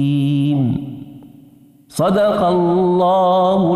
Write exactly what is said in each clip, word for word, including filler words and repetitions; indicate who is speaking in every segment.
Speaker 1: صدق الله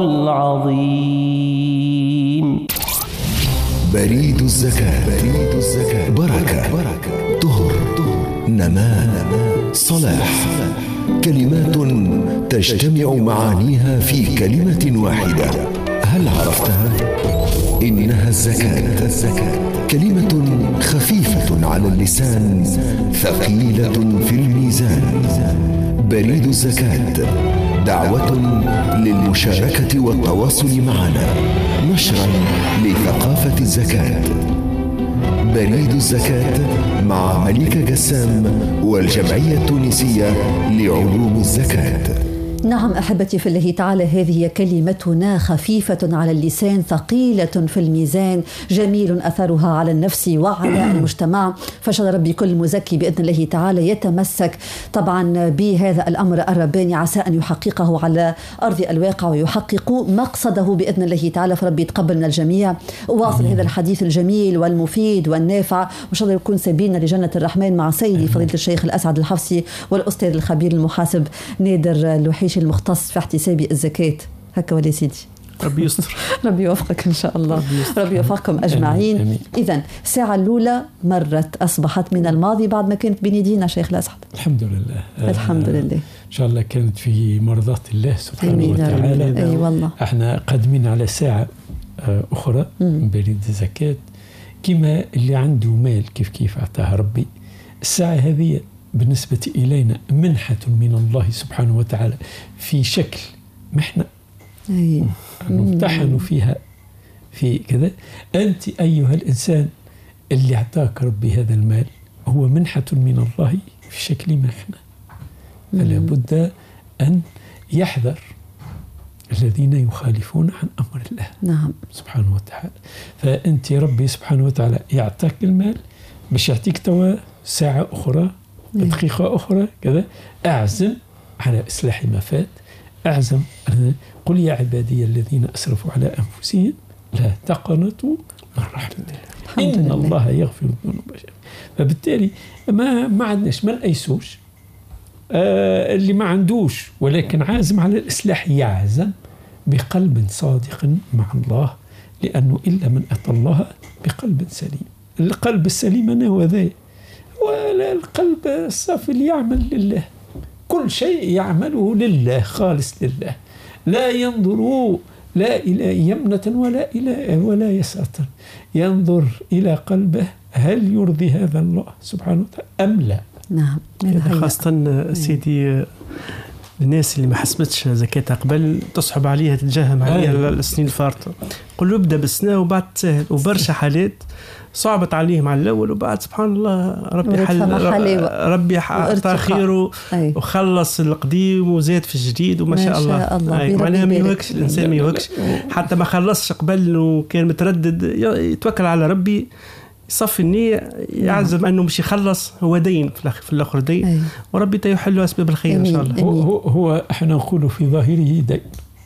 Speaker 1: العظيم.
Speaker 2: بريد الزكاة. بريد الزكاة. بركة. بركة. طهر. نماء. صلاح. كلمات تجتمع معانيها في كلمة واحدة. هل عرفتها؟ إنها الزكاة. الزكاة كلمة خفيفة على اللسان، ثقيلة في الميزان. بريد الزكاة دعوة للمشاركة والتواصل معنا، نشرا لثقافة الزكاة. بريد الزكاة مع مليكة قسام والجمعية التونسية لعلوم الزكاة.
Speaker 3: نعم أحبتي في الله تعالى، هذه كلمتنا خفيفة على اللسان ثقيلة في الميزان، جميل أثرها على النفس وعلى المجتمع. فشل ربي كل مزكي بإذن الله تعالى يتمسك طبعا بهذا الأمر الرباني، عسى أن يحققه على أرض الواقع ويحقق مقصده بإذن الله تعالى. فربي يتقبل من الجميع. واصل هذا الحديث الجميل والمفيد والنافع، وإن شاء الله يكون سبيلنا لجنة الرحمن مع سيدي فضيلة الشيخ الأسعد الحفصي والأستاذ الخبير المحاسب نادر لوحيش المختص في احتساب الزكاة. هكا ولا سيدي؟
Speaker 4: ربي يستر.
Speaker 3: ربي يوفقك إن شاء الله. ربي يوفقكم أجمعين. إذن الساعة الأولى مرت، أصبحت من الماضي بعد ما كانت بين يدينا شيخ الأسعد.
Speaker 4: الحمد لله.
Speaker 3: الحمد لله.
Speaker 4: إن شاء الله كانت في مرضاة الله سبحانه وتعالى.
Speaker 3: أي والله.
Speaker 4: احنا قادمين على ساعة أخرى من بريد الزكاة. كما اللي عنده مال كيف كيف أعطاها ربي، الساعة هذه بالنسبة إلينا منحة من الله سبحانه وتعالى في شكل محنة نمتحن فيها في كذا. أنت أيها الإنسان اللي أعطاك ربي هذا المال هو منحة من الله في شكل محنة، فلا بد أن يحذر الذين يخالفون عن أمر الله.
Speaker 3: نعم.
Speaker 4: سبحانه وتعالى. فأنت ربي سبحانه وتعالى يعطاك المال باش يعطيك توا ساعة أخرى، دقيقة أخرى كذا، أعزم على إصلاح ما فات، أعزم. قل يا عبادي الذين أسرفوا على أنفسهم لا تقنطوا من رحمة الله إن الله يغفر الذنوب جميعا. فبالتالي ما ما عندناش، ما نأيسوش. آه اللي ما عندوش ولكن عازم على الإصلاح يعزم بقلب صادق مع الله، لأنه إلا من أتى الله بقلب سليم. القلب السليم أنا هو ذا، والقلب الصافي اللي يعمل لله، كل شيء يعمله لله خالص لله، لا ينظر لا إلى يمنة ولا إلى ولا يسرة، ينظر إلى قلبه هل يرضي هذا الله سبحانه وتعالى أم لا.
Speaker 3: نعم.
Speaker 4: خاصة سيدي الناس اللي ما حسبتش زكاتها قبل تصحب عليها تتجهم عليها السنين الفارطة، قل ابدأ بالسنة وبعد تسهل. وبرشا حالات صعبت عليهم على الأول وبعد سبحان الله ربي حل ربي أعطى خيره وخلص القديم وزاد في الجديد وما شاء الله. الله معناها ما يوكش الإنسان، ما يوكش حتى ما خلصش قبل وكان متردد يتوكل على ربي، يصفي النية، يعزم أنه مش يخلص، هو دين في الآخر دين. أي. وربي تيحل أسباب الخير إن شاء الله. هو, هو احنا نقول في ظاهره دين،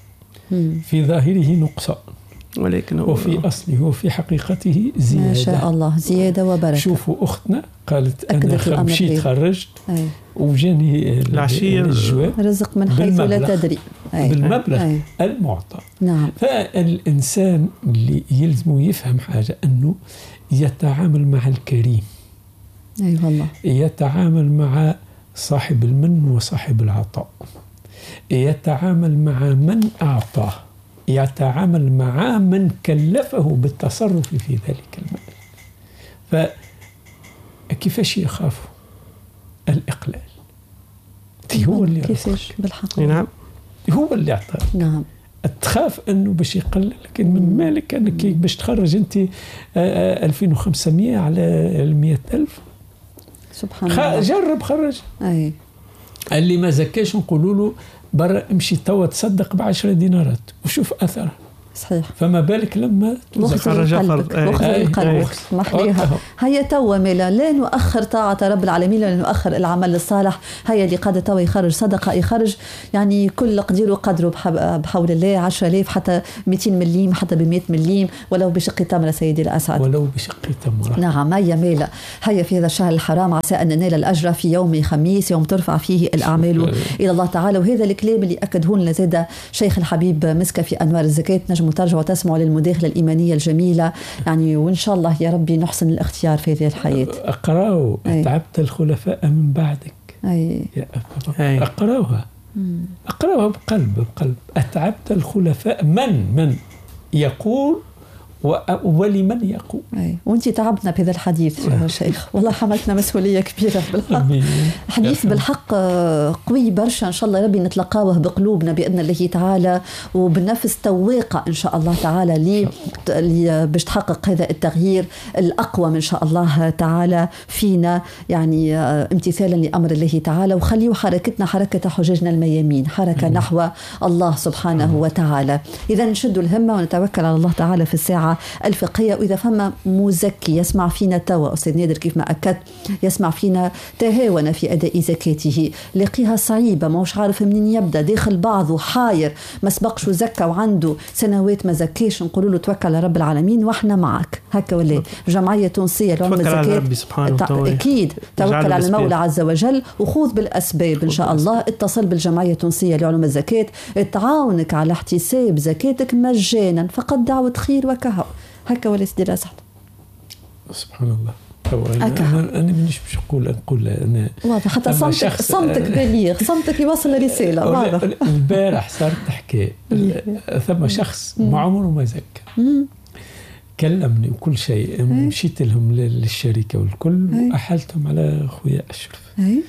Speaker 4: في ظاهره نقصان، ولكن هو وفي أصله وفي حقيقته زيادة.
Speaker 3: ما شاء الله، زيادة وبركة.
Speaker 4: شوفوا أختنا قالت أنا مشيت خرجت وجاني العشية الجواب
Speaker 3: رزق من حيث لا تدري.
Speaker 4: أي. بالمبلغ أي. المعطى.
Speaker 3: نعم.
Speaker 4: فالإنسان اللي يلزم يفهم حاجة، أنه يتعامل مع الكريم.
Speaker 3: أي والله.
Speaker 4: يتعامل مع صاحب المن وصاحب العطاء، يتعامل مع من أعطاه، يتعامل مع من كلفه بالتصرف في ذلك المال. فكيفاش يخاف الإقلال؟ هو اللي
Speaker 3: كيفاش بالحق.
Speaker 4: نعم هو اللي أعطاه.
Speaker 3: نعم.
Speaker 4: تخاف أنه باش يقلل، لكن من مالك أنك باش تخرج أنت ألفين وخمسمائة على المئة ألف
Speaker 3: سبحان الله.
Speaker 4: جرب خرج.
Speaker 3: أي.
Speaker 4: اللي ما زكاش نقولوا له برا امشي توا تصدق بعشرة دينارات وشوف أثره.
Speaker 3: صحيح.
Speaker 4: فما بالك لما
Speaker 3: تخرج قلبك وخذ القلب محليها. هيا توا ميلا لا نؤخر طاعة رب العالمين، لا نؤخر العمل الصالح. هيا اللي قادر توا يخرج صدقة يخرج، يعني كل قدير وقدره بحول الله، عشرة آلاف حتى مئتين مليم حتى بمئة مليم، ولو بشق تمرة سيدي الأسعد،
Speaker 4: ولو بشق تمرة.
Speaker 3: نعم. هيا ميلا، هيا في هذا الشهر الحرام عسى أن ننال الأجر في يوم خميس، يوم ترفع فيه الأعمال إلى الله تعالى. وهذا الكلام اللي أكده لنا زاد شيخ الحبيب مسكة في أنوار الزكاة، نجموا ترجعوا تسمعوا للمداخلة الإيمانية الجميلة يعني، وإن شاء الله يا ربي نحسن الاختيار في هذه الحياة.
Speaker 4: أقرأوا أتعبت الخلفاء من بعدك.
Speaker 3: أي.
Speaker 4: أقرأوها أقرأوها بقلب بقلب. أتعبت الخلفاء من من يقول ولمن يقول.
Speaker 3: أي. وانت تعبنا بهذا الحديث يا شيخ، والله حملتنا مسؤولية كبيرة بالحق. حديث بالحق قوي برشا، إن شاء الله ربي نتلقاوه بقلوبنا بإذن الله تعالى، وبنفس تواقع إن شاء الله تعالى لي, لي باش تحقق هذا التغيير الأقوى إن شاء الله تعالى فينا، يعني امتثالا لأمر الله تعالى. وخليوا حركتنا حركة حجاجنا الميامين، حركة نحو الله سبحانه وتعالى. إذا نشد الهمة ونتوكل على الله تعالى في الساعة الفقهية. وإذا فما مزكي يسمع فينا توا أستاذ نادر كيف ما أكد، يسمع فينا تهاون في أداء زكاته، لقيها صعيبة، ما هوش عارف منين يبدأ، داخل بعضه حاير، ما سبقش وزكى وعنده سنوات ما زكيش، نقولوا له توكل على رب العالمين وإحنا معك. هكا ولا جمعية تونسية لعلم الزكاة أكيد توكل على المولى عز وجل وخذ بالأسباب إن شاء الله. اتصل بالجمعية التونسية لعلم الزكاة تعاونك على احتساب زكاتك مجانا، فقط دعوة خير وكهو. هكا ولا سيدي الأسعد.
Speaker 4: سبحان الله. أنا, أنا, أنا منيش باش نقول نقول أنا
Speaker 3: واضح، حتى صمتك صمتك بليغ، صمتك يوصل رسالة واضح.
Speaker 4: البارح صارت تحكي ثم شخص ما عمره ما زكى، كلمني وكل شيء، مشيت لهم للشركة والكل وأحلتهم على خويا أشرف.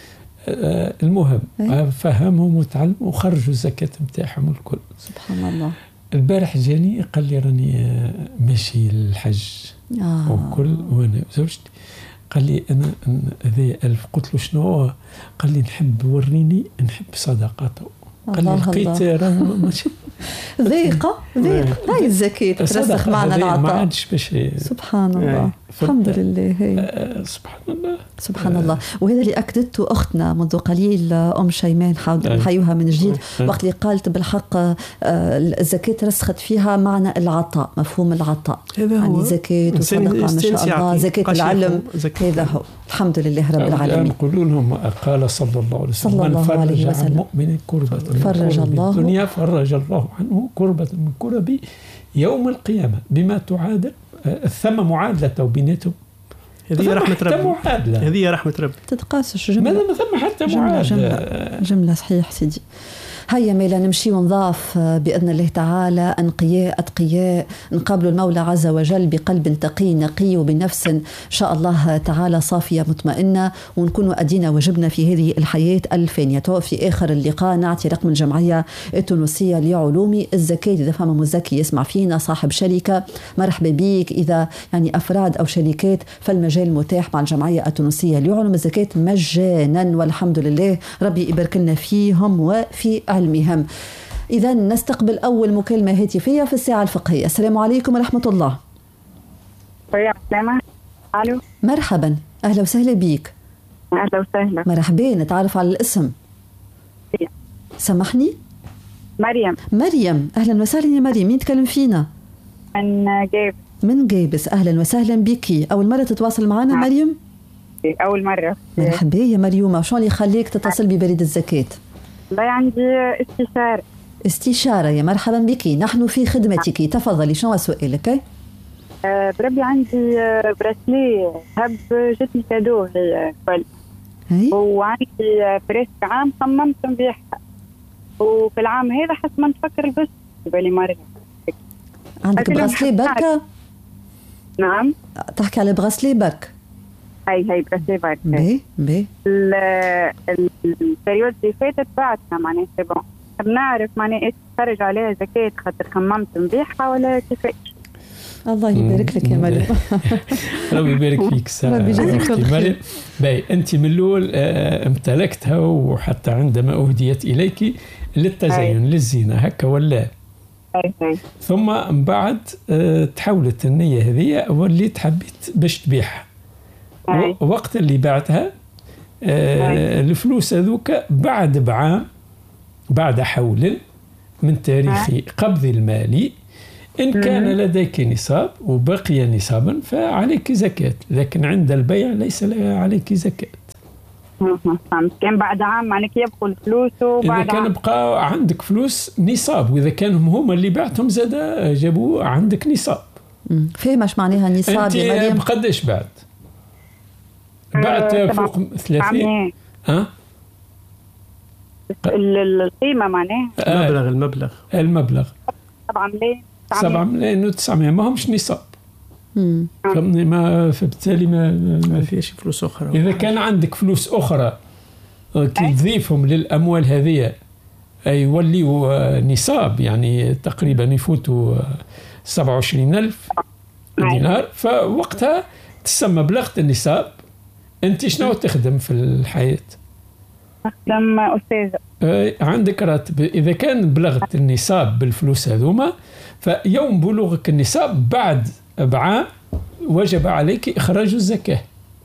Speaker 4: آه المهم فهمهم وتعلموا وخرجوا الزكاة متاعهم والكل.
Speaker 3: سبحان الله.
Speaker 4: البارح جاني قال لي راني ماشي للحج
Speaker 3: آه.
Speaker 4: وكل وانا زوجتي، قال لي انا هذا ألف. قلت له شنو؟ قال لي نحب وريني نحب صدقاته. قال لي لقيت ماشي
Speaker 3: ضيقه ضيقه هاي الزكاة ترسخ معنا العطاء،
Speaker 4: ما عادش باش.
Speaker 3: سبحان الله. الحمد لله.
Speaker 4: هي سبحان الله
Speaker 3: سبحان الله. وهذا اللي أكدته أختنا منذ قليل أم شيمان، نحيوها من جديد، وقت اللي قالت بالحق الزكاة رسخت فيها معنى العطاء، مفهوم العطاء، يعني زكاة وصدقة ما شاء الله، زكاة العلم، هذا هو. الحمد لله رب العالمين.
Speaker 4: يقولوا لهم قال صلى الله عليه وسلم من فرج عن مؤمن كربة
Speaker 3: فرج الله
Speaker 4: الدنيا فرج الله عنه كربة من كرب يوم القيامة بما تعادل. ثم معادلة بيناتهم،
Speaker 5: هذه رحمة رب، هذه رحمة رب
Speaker 3: تتقاسش جملة،
Speaker 4: ماذا ما ثم حتى
Speaker 3: جملة
Speaker 4: معادلة
Speaker 3: جملة, جملة صحيح سيدي. هيا ميلا نمشي ونضاف بإذن الله تعالى أنقياء أتقياء، نقابل المولى عز وجل بقلب تقي نقي وبنفس إن شاء الله تعالى صافية مطمئنة، ونكون أدينا وجبنا في هذه الحياة الفانية. في آخر اللقاء نعطي رقم الجمعية التونسية لعلوم الزكاة، إذا فما مزكي يسمع فينا صاحب شركة مرحبا بيك، إذا يعني أفراد أو شركات فالمجال متاح مع الجمعية التونسية لعلوم الزكاة مجانا، والحمد لله ربي يبارك لنا فيهم وفي المهم. إذا نستقبل أول مكالمة هاتفية في الساعة الفقهية. السلام عليكم ورحمة الله.
Speaker 6: ألو.
Speaker 3: مرحبا، أهلا وسهلا بيك.
Speaker 6: أهلا وسهلا.
Speaker 3: مرحبا، نتعرف على الاسم. سامحني.
Speaker 6: مريم.
Speaker 3: مريم، أهلا وسهلا يا مريم. مين تكلم فينا؟
Speaker 6: من جابس.
Speaker 3: من جابس، أهلا وسهلا بيكي. أول مرة تتواصل معنا مريم؟
Speaker 6: أول مرة.
Speaker 3: مرحبا يا مريومة، شو اللي يخليك تتصل ببريد الزكاة؟
Speaker 6: والله عندي استشارة.
Speaker 3: استشارة، يا مرحبا بك، نحن في خدمتك، تفضلي. شنو سؤالك؟
Speaker 6: أه بربي عندي براسلي هب جتني كادو هي قبل، وعندي بريسك عام خممت نبيعها، وفي العام هذا حسب ما نفكر البس بالي مرة.
Speaker 3: عندك براسلي بركة؟
Speaker 6: نعم.
Speaker 3: تحكي على براسلي برك؟
Speaker 6: هاي هاي براسلي برك.
Speaker 3: بي بي.
Speaker 6: البريود اللي فاتت بعتها معناها سي بون، بنعرف معناها ايش تخرج عليها زكاة خاطر خممت نبيعها ولا كيفاش؟
Speaker 3: الله يبارك لك يا مريم.
Speaker 4: ربي يبارك فيك ساعة أختي مريم. باي أنت من الأول امتلكتها وحتى عندما أهديت إليك للتزين للزينة هكا ولا؟ ثم من بعد اه تحولت النية هذه وليت حبيت باش تبيعها. وقت اللي بعتها اه الفلوس هذوك بعد بعام بعد حول من تاريخ قبض المالي إن كان لديك نصاب وبقي نصابا فعليك زكاة، لكن عند البيع ليس عليك زكاة.
Speaker 6: كان بعد عام معناك يبقوا الفلوس وبعد
Speaker 4: إذا كان بقى عندك فلوس نصاب، وإذا كانوا هم اللي بعتهم زاد جابوا عندك نصاب.
Speaker 3: فهمش معناها نصاب يا مريم؟
Speaker 4: أنت بقداش بعد؟ بعد أه فوق ثلاثين؟ ها؟
Speaker 6: القيمة معناها؟
Speaker 5: المبلغ المبلغ
Speaker 4: المبلغ
Speaker 6: سبعة ملايين
Speaker 4: سبعة ملايين وتسعمائة، ما همش نصاب. فهمني؟ ما فبالتالي ما
Speaker 5: ما فيش فلوس أخرى.
Speaker 4: إذا كان عندك فلوس أخرى كي تضيفهم للأموال هذه يوليوا نصاب، يعني تقريبا يفوتوا سبعة وعشرين ألف دينار، فوقتها تسمى بلغت النصاب. أنت شنو تخدم في الحياة؟
Speaker 6: أخدم أستاذة.
Speaker 4: عندك راتب. إذا كان بلغت النصاب بالفلوس هذوما فيوم بلوغك النصاب بعد بعام وجب عليك إخراج الزكاة.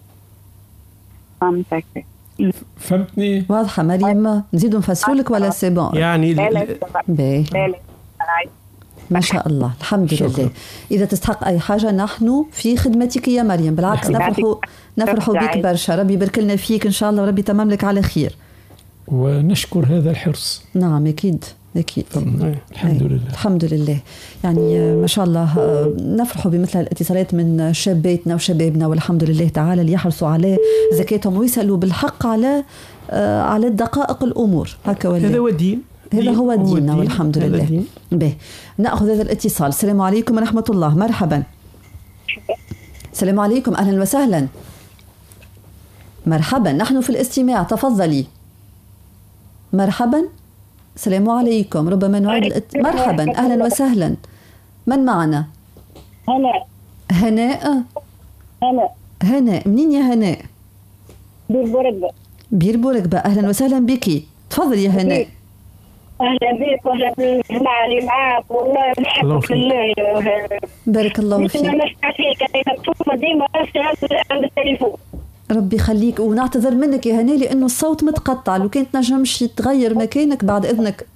Speaker 6: فهمتك.
Speaker 4: فهمتني؟
Speaker 3: واضحة مريم؟ نزيدوا نفسروا لك ولا سي بون؟
Speaker 5: يعني
Speaker 6: لا لا
Speaker 3: باهي ما شاء الله الحمد
Speaker 4: شكرا.
Speaker 3: لله. إذا تستحق أي حاجة نحن في خدمتك يا مريم، بالعكس نفرحوا نفرحوا بك برشا. ربي يبارك لنا فيك إن شاء الله وربي تمام لك على خير.
Speaker 4: ونشكر هذا الحرص.
Speaker 3: نعم أكيد أكيد.
Speaker 4: الحمد لله
Speaker 3: الحمد لله. يعني ما شاء الله نفرح بمثل الاتصالات من شاباتنا وشبابنا والحمد لله تعالى اللي يحرصوا على زكاتهم ويسألوا بالحق على على الدقائق الأمور. هكا ولا
Speaker 5: هذا هو الدين.
Speaker 3: هذا هو ديننا والحمد لله. به نأخذ هذا الاتصال. السلام عليكم ورحمة الله. مرحبا. السلام عليكم أهلا وسهلا. مرحبا نحن في الاستماع تفضلي. مرحبا. السلام عليكم. ربما نعيد الات... مرحبا أهلا وسهلا. من معنا؟
Speaker 7: هناء.
Speaker 3: هناء
Speaker 7: هناء
Speaker 3: هناء منين يا هناء؟
Speaker 7: بير بورقبة.
Speaker 3: بير بورقبة أهلا وسهلا بك. تفضل يا هناء.
Speaker 7: أهلا بك وأهلا بالجماعة اللي معاك والله نحبك الله.
Speaker 3: بارك الله فيك.
Speaker 7: أنا نشكر فيك أنا مكتوبة ديما عند التليفون.
Speaker 3: ربي يخليك ونعتذر منك يا هناء لأنه الصوت متقطع، لو كنت نجمش تغير مكانك بعد إذنك.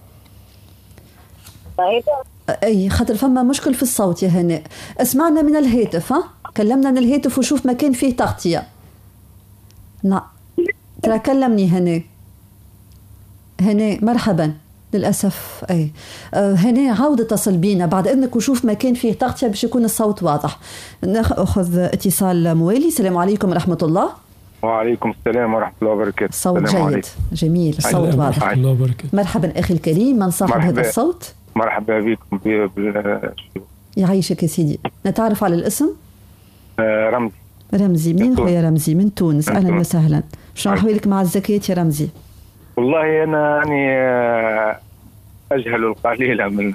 Speaker 7: طيب.
Speaker 3: أي خاطر فما مشكل في الصوت يا هناء. اسمعنا من الهاتف. ها كلمنا من الهاتف وشوف مكان فيه تغطية. نعم ترى كلمني هناء. هناء مرحبا. للأسف أي أه هنا عاود اتصل بينا بعد إذنك وشوف مكان فيه تغطية باش يكون الصوت واضح. نأخذ اتصال موالي. السلام عليكم ورحمة الله.
Speaker 8: وعليكم السلام ورحمة الله وبركاته.
Speaker 3: الصوت جيد عليكم. جميل الصوت واضح.
Speaker 4: الله وبركاته.
Speaker 3: مرحبا أخي الكريم من صاحب هذا الصوت؟
Speaker 8: مرحبا بكم.
Speaker 3: يعيشك يا سيدي. نتعرف على الاسم؟
Speaker 8: آه رمزي.
Speaker 3: رمزي منين خويا رمزي؟ من تونس. أهلا وسهلا. شنو أحوالك مع الزكاة يا رمزي؟
Speaker 8: والله أنا يعني أجهل القليل من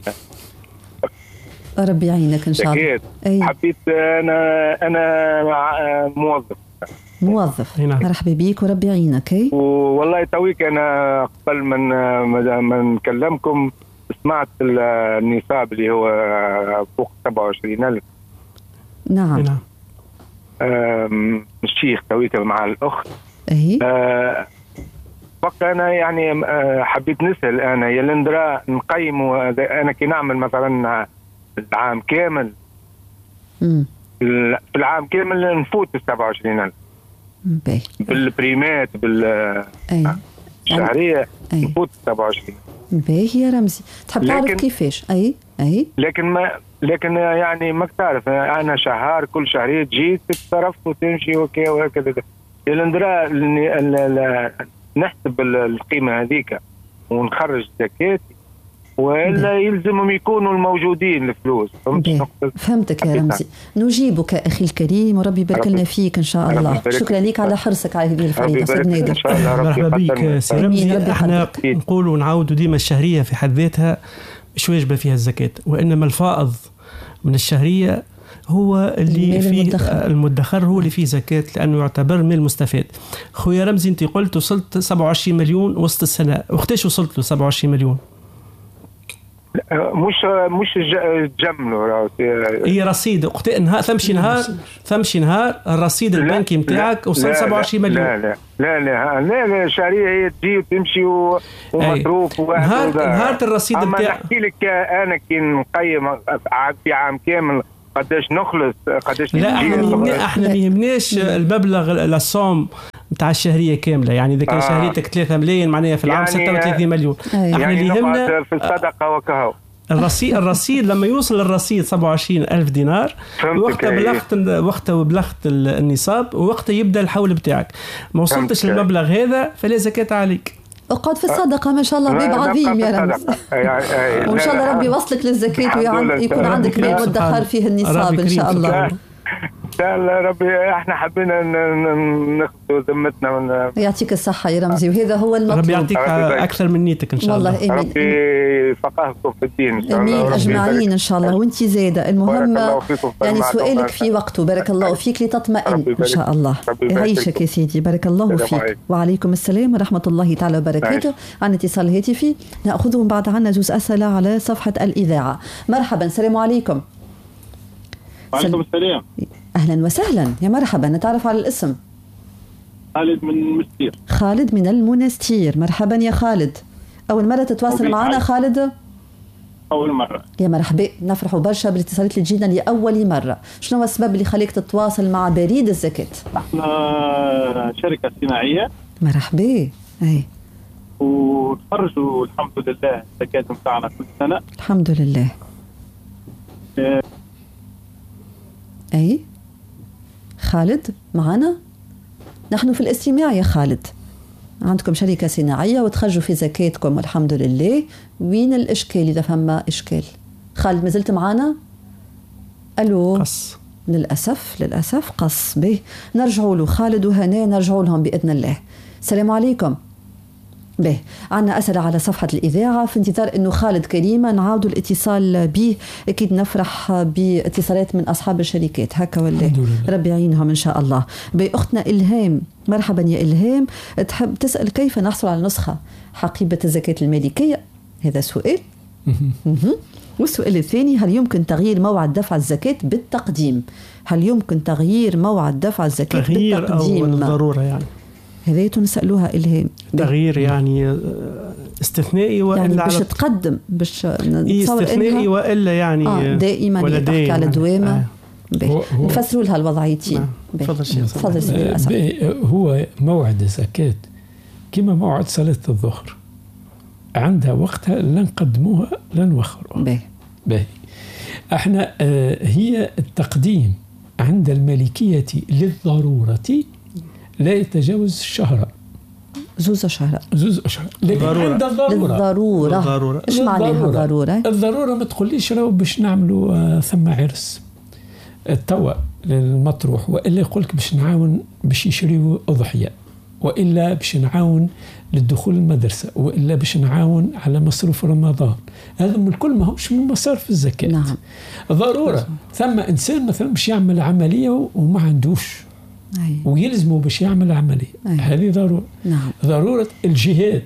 Speaker 3: ربي يعينك إن شاء الله.
Speaker 8: أي. حبيت أنا أنا موظف.
Speaker 3: موظف. مرحبا بيك وربي يعينك. أي.
Speaker 8: والله تويك أنا قبل من من نكلمكم سمعت النصاب اللي هو فوق سبعة وعشرين ألف.
Speaker 3: نعم.
Speaker 5: نعم.
Speaker 8: الشيخ تويك مع الأخت.
Speaker 3: أي.
Speaker 8: أه بقى أنا يعني حبيت نسأل أنا يلندرا نقيم أنا كي نعمل مثلا العام كامل.
Speaker 3: مم.
Speaker 8: في العام كامل نفوت السبعة وعشرين ألف بالبريمات بالشهرية. نفوت السبعة وعشرين.
Speaker 3: باهي يا رمزي تحب تعرف كيفاش؟ أي أي
Speaker 8: لكن ما لكن يعني ما تعرف أنا شهر كل شهرية تجي تتصرف وتمشي وكذا وهكذا. يلندرا نحسب القيمة هذيك ونخرج زكاتي ولا يلزمهم يكونوا الموجودين الفلوس.
Speaker 3: فهمتك يا رمزي. نجيبك أخي الكريم وربي يبارك لنا فيك إن شاء الله. شكرا لك على حرصك على هذه الفريضة سيد نادر.
Speaker 5: مرحبا بك سي رمزي. احنا نقولوا ونعاودوا ديما الشهرية في حد ذاتها مش واجبة فيها الزكاة، وإنما الفائض من الشهرية هو اللي فيه المدخر. المدخر هو اللي فيه زكاة لأنه يعتبر من المستفاد. خويا رمزي أنت قلت وصلت سبعة وعشرين مليون وسط السنة، وقتاش وصلت له سبعة وعشرين مليون؟
Speaker 8: مش مش تجملوا
Speaker 5: هي رصيد وقت نهار ثمشي نهار ثمشي نهار الرصيد البنكي نتاعك وصل سبعة وعشرين مليون.
Speaker 8: لا لا لا لا لا لا شهريه هي تجي وتمشي ومصروف
Speaker 5: نهار نهار الرصيد نتاعك.
Speaker 8: نحكي لك انا كي نقيم في عام كامل قداش نخلص قداش.
Speaker 5: لا احنا احنا ما يهمناش المبلغ الصوم نتاع الشهريه كامله، يعني اذا كان آه. شهريتك ثلاثة ملايين معناها في العام يعني ستة وثلاثين مليون.
Speaker 3: أيوة.
Speaker 5: احنا
Speaker 8: يعني
Speaker 5: اللي يهمنا
Speaker 8: في الصدقه وكهو
Speaker 5: الرصيد. الرصيد لما يوصل الرصيد سبعة وعشرين ألف دينار وقتها بلغت وقتها بلغت النصاب ووقتها يبدا الحول بتاعك. ما وصلتش للمبلغ هذا فلا زكاه عليك.
Speaker 3: اقعد في الصدقه ما شاء الله باب عظيم يا رمز. وان شاء الله ربي يوصلك للزكاه ويكون عندك باب مدخر فيه النصاب ان شاء الله.
Speaker 8: ربي احنا حبينا ناخذ ذمتنا من...
Speaker 3: يعطيك الصحه يا رمزي وهذا هو المطلوب.
Speaker 5: ربي يعطيك اكثر من نيتك ان شاء الله.
Speaker 3: والله امين.
Speaker 8: ربي يفقهكم في الدين ان شاء
Speaker 3: الله. امين اجمعين ان شاء الله وانت زاده. المهم يعني سؤالك في وقته. بارك الله فيك لتطمئن ان شاء الله. يعيشك يا سيدي. بارك الله فيك. وعليكم السلام ورحمه الله تعالى وبركاته. عن اتصال هاتفي ناخذهم بعد عنا جزء اسئله على صفحه الاذاعه. مرحبا السلام عليكم.
Speaker 9: وعليكم السلام.
Speaker 3: أهلا وسهلا يا مرحبا. نتعرف على الاسم.
Speaker 9: خالد من المنستير.
Speaker 3: خالد من المنستير. مرحبا يا خالد. أول مرة تتواصل معنا خالد؟
Speaker 9: أول مرة.
Speaker 3: يا مرحبا. نفرح برشا بالاتصالات اللي تجينا لأول مرة. شنو هو السبب اللي خليك تتواصل مع بريد الزكاة؟
Speaker 9: احنا شركة صناعية.
Speaker 3: مرحبا. أي.
Speaker 9: وتخرجوا الحمد لله الزكاة متاعنا كل سنة.
Speaker 3: الحمد لله.
Speaker 9: اه
Speaker 3: أي خالد معنا؟ نحن في الاستماع يا خالد. عندكم شركة صناعية وتخرجوا في زكاتكم والحمد لله. وين الإشكال إذا فما إشكال؟ خالد ما زلت معنا؟ ألو.
Speaker 5: قص.
Speaker 3: للأسف للأسف قص. به نرجعوا له خالد وهنا نرجعوا لهم بإذن الله. السلام عليكم. به عنا أسئلة على صفحة الإذاعة في انتظار أنه خالد كريمة نعاودوا الاتصال به. أكيد نفرح باتصالات من أصحاب الشركات هكا ولا ربي يعينهم إن شاء الله. بأختنا إلهام. مرحبا يا إلهام. تحب تسأل كيف نحصل على نسخة حقيبة الزكاة المالكية؟ هذا سؤال. والسؤال الثاني هل يمكن تغيير موعد دفع الزكاة بالتقديم؟ هل يمكن تغيير موعد دفع الزكاة
Speaker 5: تغيير
Speaker 3: بالتقديم؟
Speaker 5: أو الضرورة يعني
Speaker 3: هذه نسألوها إلهام.
Speaker 5: تغيير يعني استثنائي وإلا
Speaker 3: يعني باش
Speaker 5: على
Speaker 3: تقدم باش
Speaker 5: نتصور استثنائي وإلا يعني
Speaker 3: آه دائما ولا تحكي على دوامة. آه. نفسروا لها الوضعيتين.
Speaker 5: تفضل شيخ.
Speaker 3: تفضل سيدي.
Speaker 4: هو موعد الزكاة كما موعد صلاة الظهر عندها وقتها لا نقدموها لا نوخروها.
Speaker 3: باهي
Speaker 4: باهي. احنا آه هي التقديم عند المالكية للضرورة لا يتجاوز الشهر.
Speaker 3: زوز شهر.
Speaker 4: زوز شهر. لكن عند الضرورة.
Speaker 3: للضرورة.
Speaker 5: الضرورة.
Speaker 3: إيش معناها الضرورة؟
Speaker 4: الضرورة ما تقوليش راهو باش نعملوا آه ثم عرس التوا للمطروح وإلا يقولك باش نعاون باش يشريوا أضحية وإلا باش نعاون للدخول المدرسة وإلا باش نعاون على مصروف رمضان. هذا من الكل ما هوش من مصارف الزكاة.
Speaker 3: نعم.
Speaker 4: ضرورة. ثم إنسان مثلا باش يعمل عملية وما عندوش
Speaker 3: أي.
Speaker 4: ويلزمه باش يعمل عملية.
Speaker 3: أي.
Speaker 4: هذه ضرورة.
Speaker 3: نعم.
Speaker 4: ضرورة الجهاد.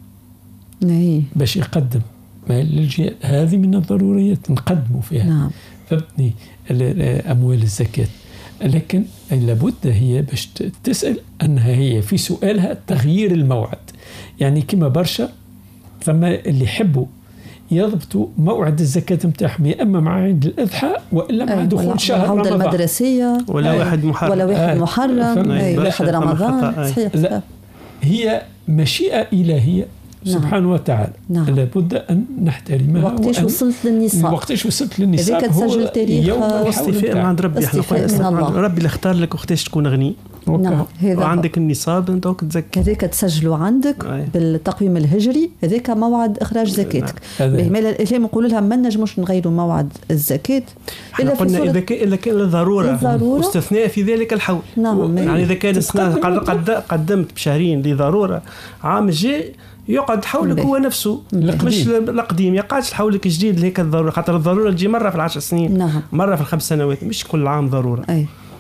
Speaker 3: أي.
Speaker 4: باش يقدم للجهاد هذه من الضروريات نقدموا فيها.
Speaker 3: نعم.
Speaker 4: فبني أموال الزكاة. لكن لابد هي باش تسأل أنها هي في سؤالها تغيير الموعد. يعني كما برشا ثم اللي يحبوا يضبطوا موعد الزكاة متاعهم يا اما مع عيد الاضحى والا مع دخول شهر رمضان.
Speaker 3: العودة المدرسية
Speaker 5: ولا واحد محرم
Speaker 3: ولا واحد محرم أي واحد رمضان. صحيح.
Speaker 4: لا هي مشيئة إلهية سبحانه وتعالى.
Speaker 3: نعم.
Speaker 4: لابد أن نحترمها.
Speaker 3: وقتيش وصلت للنصاب؟
Speaker 4: وقتيش وصلت للنصاب
Speaker 3: هذيك تسجل تاريخ
Speaker 5: استيفاء من عند ربي. احنا قلنا ربي اللي اختار لك وقتيش تكون غني.
Speaker 3: نعم.
Speaker 5: وعندك النصاب انت تزكي.
Speaker 3: هذاك تسجلوا عندك أي. بالتقويم الهجري هذاك موعد اخراج زكاتك. بما الاسلام يقولوا لها ما نجموش نغيروا موعد الزكاه
Speaker 5: الا قلنا اذا كان اذا كان للضروره واستثناء في ذلك الحول.
Speaker 3: نعم.
Speaker 5: يعني اذا كان قد قدمت بشهرين لضروره عام جاي يقعد حولك هو نفسه مش القديم يقعدش حولك جديد هيك الضروره خاطر الضروره تجي مره في العشر سنين.
Speaker 3: نعم.
Speaker 5: مره في الخمس سنوات مش كل عام ضروره.
Speaker 3: أي.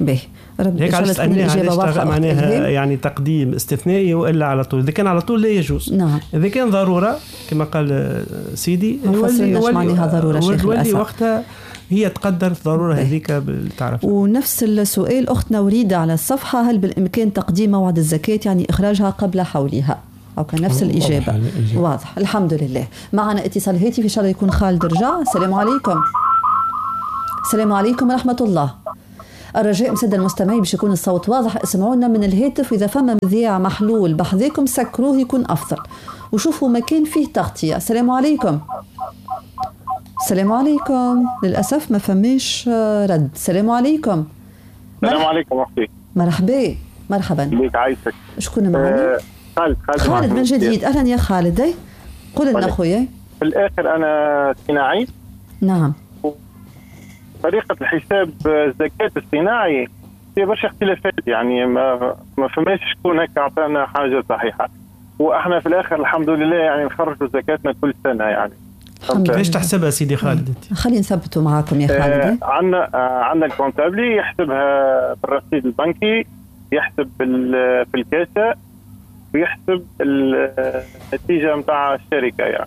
Speaker 3: به ربي
Speaker 5: هيك عرفت الإجابة واضحة معناها يعني تقديم استثنائي وإلا على طول. إذا كان على طول لا يجوز.
Speaker 3: نعم.
Speaker 5: إذا كان ضرورة كما قال سيدي
Speaker 3: يولي معناها ضرورة شيخ
Speaker 5: الأسف. وقتها هي تقدر الضرورة هذيك بالتعرف.
Speaker 3: ونفس السؤال أختنا وريدة على الصفحة، هل بالإمكان تقديم موعد الزكاة يعني إخراجها قبل حولها؟ أو كان نفس الإجابة. واضح, واضح. الحمد لله. معنا اتصال هاتفي إن شاء الله يكون خالد رجع. السلام عليكم. السلام عليكم ورحمة الله. الرجاء مسد المستمعين باش يكون الصوت واضح، اسمعونا من الهاتف، وإذا فما مذياع محلول بحذاكم سكروه يكون أفضل، وشوفوا مكان فيه تغطية. السلام عليكم. السلام عليكم. للأسف ما فماش رد. السلام عليكم.
Speaker 8: السلام عليكم أختي.
Speaker 3: مرحبا. مرحبا
Speaker 8: بك عايشك.
Speaker 3: شكون معنا؟
Speaker 8: آه خالد. خالد,
Speaker 3: خالد من جديد. أهلا يا خالد. قول لنا أخويا.
Speaker 8: في الآخر أنا صناعي.
Speaker 3: نعم.
Speaker 8: طريقة الحساب الزكاة الصناعي في برشا اختلافات، يعني ما ما فماش شكون هيك أعطانا حاجة صحيحة، وإحنا في الآخر الحمد لله يعني نخرجوا زكاتنا كل سنة. يعني
Speaker 5: كيفاش تحسبها سيدي خالد؟
Speaker 3: خلينا نثبتوا معاكم يا خالد.
Speaker 8: آه عندنا آه عندنا الكونتابلي يحسبها بالرصيد البنكي، يحسب في الكاسة، ويحسب النتيجة متاع الشركة يعني.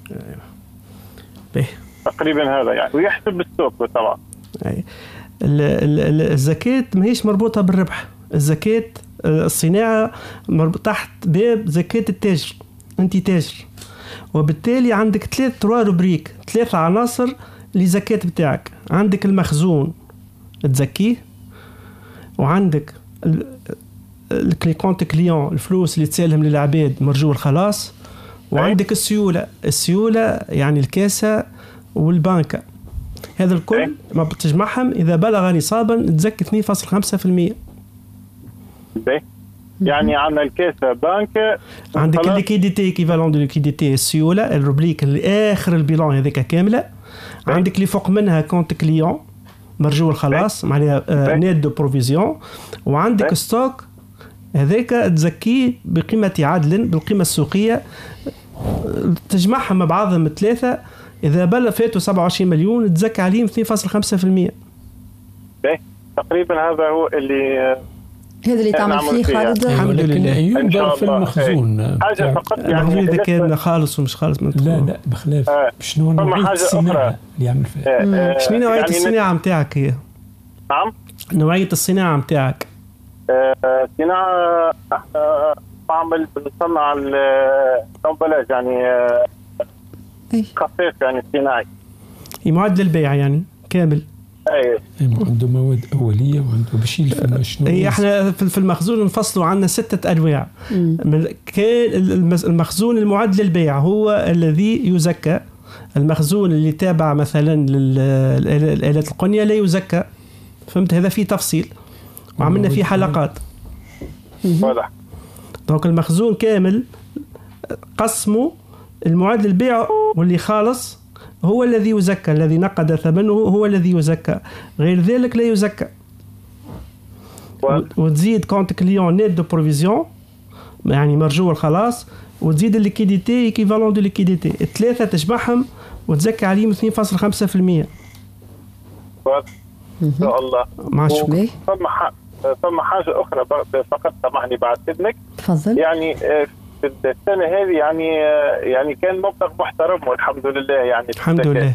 Speaker 5: به.
Speaker 8: تقريبا هذا يعني، ويحسب السوق طبعا.
Speaker 5: أي. الزكاة ما هيش مربوطة بالربح. الزكاة الصناعة تحت باب زكاة التاجر. أنت تاجر، وبالتالي عندك ثلاث تروا روبريك، ثلاث عناصر لزكاة بتاعك. عندك المخزون تزكيه، وعندك الكونت كليون الفلوس اللي تسالهم للعباد مرجو الخلاص، وعندك السيولة. السيولة يعني الكاسة والبنكة. هذا الكل ما بتجمعهم إذا بلغ نصابا تزكي اثنين فاصلة خمسة بالمئة.
Speaker 8: يعني عندنا الكاسة بنكة،
Speaker 5: عندك الليكيديتي ايكيفالون دو ليكيديتي السيولة الروبريك اللي آخر البيلان هذيك كاملة. عندك اللي فوق منها كونت كليون مرجو الخلاص معناها آه نيت دو بروفيزيون. وعندك ستوك هذاك تزكيه بقيمة عدل بالقيمة السوقية، تجمعها مع بعضهم ثلاثة، إذا بلغ فاتوا سبعة وعشرين مليون تزكى عليهم اثنين فاصلة خمسة بالمئة.
Speaker 8: تقريبا هذا هو اللي
Speaker 3: هذا اللي تعمل فيه خالد.
Speaker 4: الحمد لله ينظر في المخزون.
Speaker 8: حاجة فقط
Speaker 5: يعني إذا كان خالص ومش خالص من
Speaker 4: لا لا بخلاف آه. شنو نوعية الصناعة اللي يعمل فيها؟
Speaker 5: آه. شنو نوعية يعني الصناعة متاعك هي؟
Speaker 8: نعم.
Speaker 5: نوعية الصناعة متاعك.
Speaker 8: آه. صناعة آه. بعمل بنصنع الامبلاج يعني آه. خفيف يعني صناعي.
Speaker 5: معدل البيع يعني كامل.
Speaker 8: ايه
Speaker 4: عنده مواد اوليه وعنده بشيل في شنو.
Speaker 5: اي احنا في المخزون نفصلوا عندنا ستة انواع. كان المخزون المعد للبيع هو الذي يزكى. المخزون اللي تابع مثلا للآلات القنية لا يزكى. فهمت؟ هذا فيه تفصيل وعملنا فيه حلقات.
Speaker 8: واضح.
Speaker 5: دونك المخزون كامل قسمه المعد للبيع واللي خالص هو الذي يزكى، الذي نقد ثمنه هو الذي يزكى، غير ذلك لا يزكى. وتزيد كونت كليون نيت دو بروفيزيون يعني مرجو الخلاص، وتزيد الليكيديتي ايكيفالون دو ليكيديتي، الثلاثه تجمعهم وتزكى عليهم اثنين فاصلة خمسة بالمئة.
Speaker 8: ان شاء الله.
Speaker 5: مع الشكر.
Speaker 8: ثم ثم حاجه اخرى فقط سامحني بعد اذنك.
Speaker 3: تفضل.
Speaker 8: يعني في السنه هذه يعني يعني كان مبلغ محترم والحمد لله يعني.
Speaker 5: الحمد لله.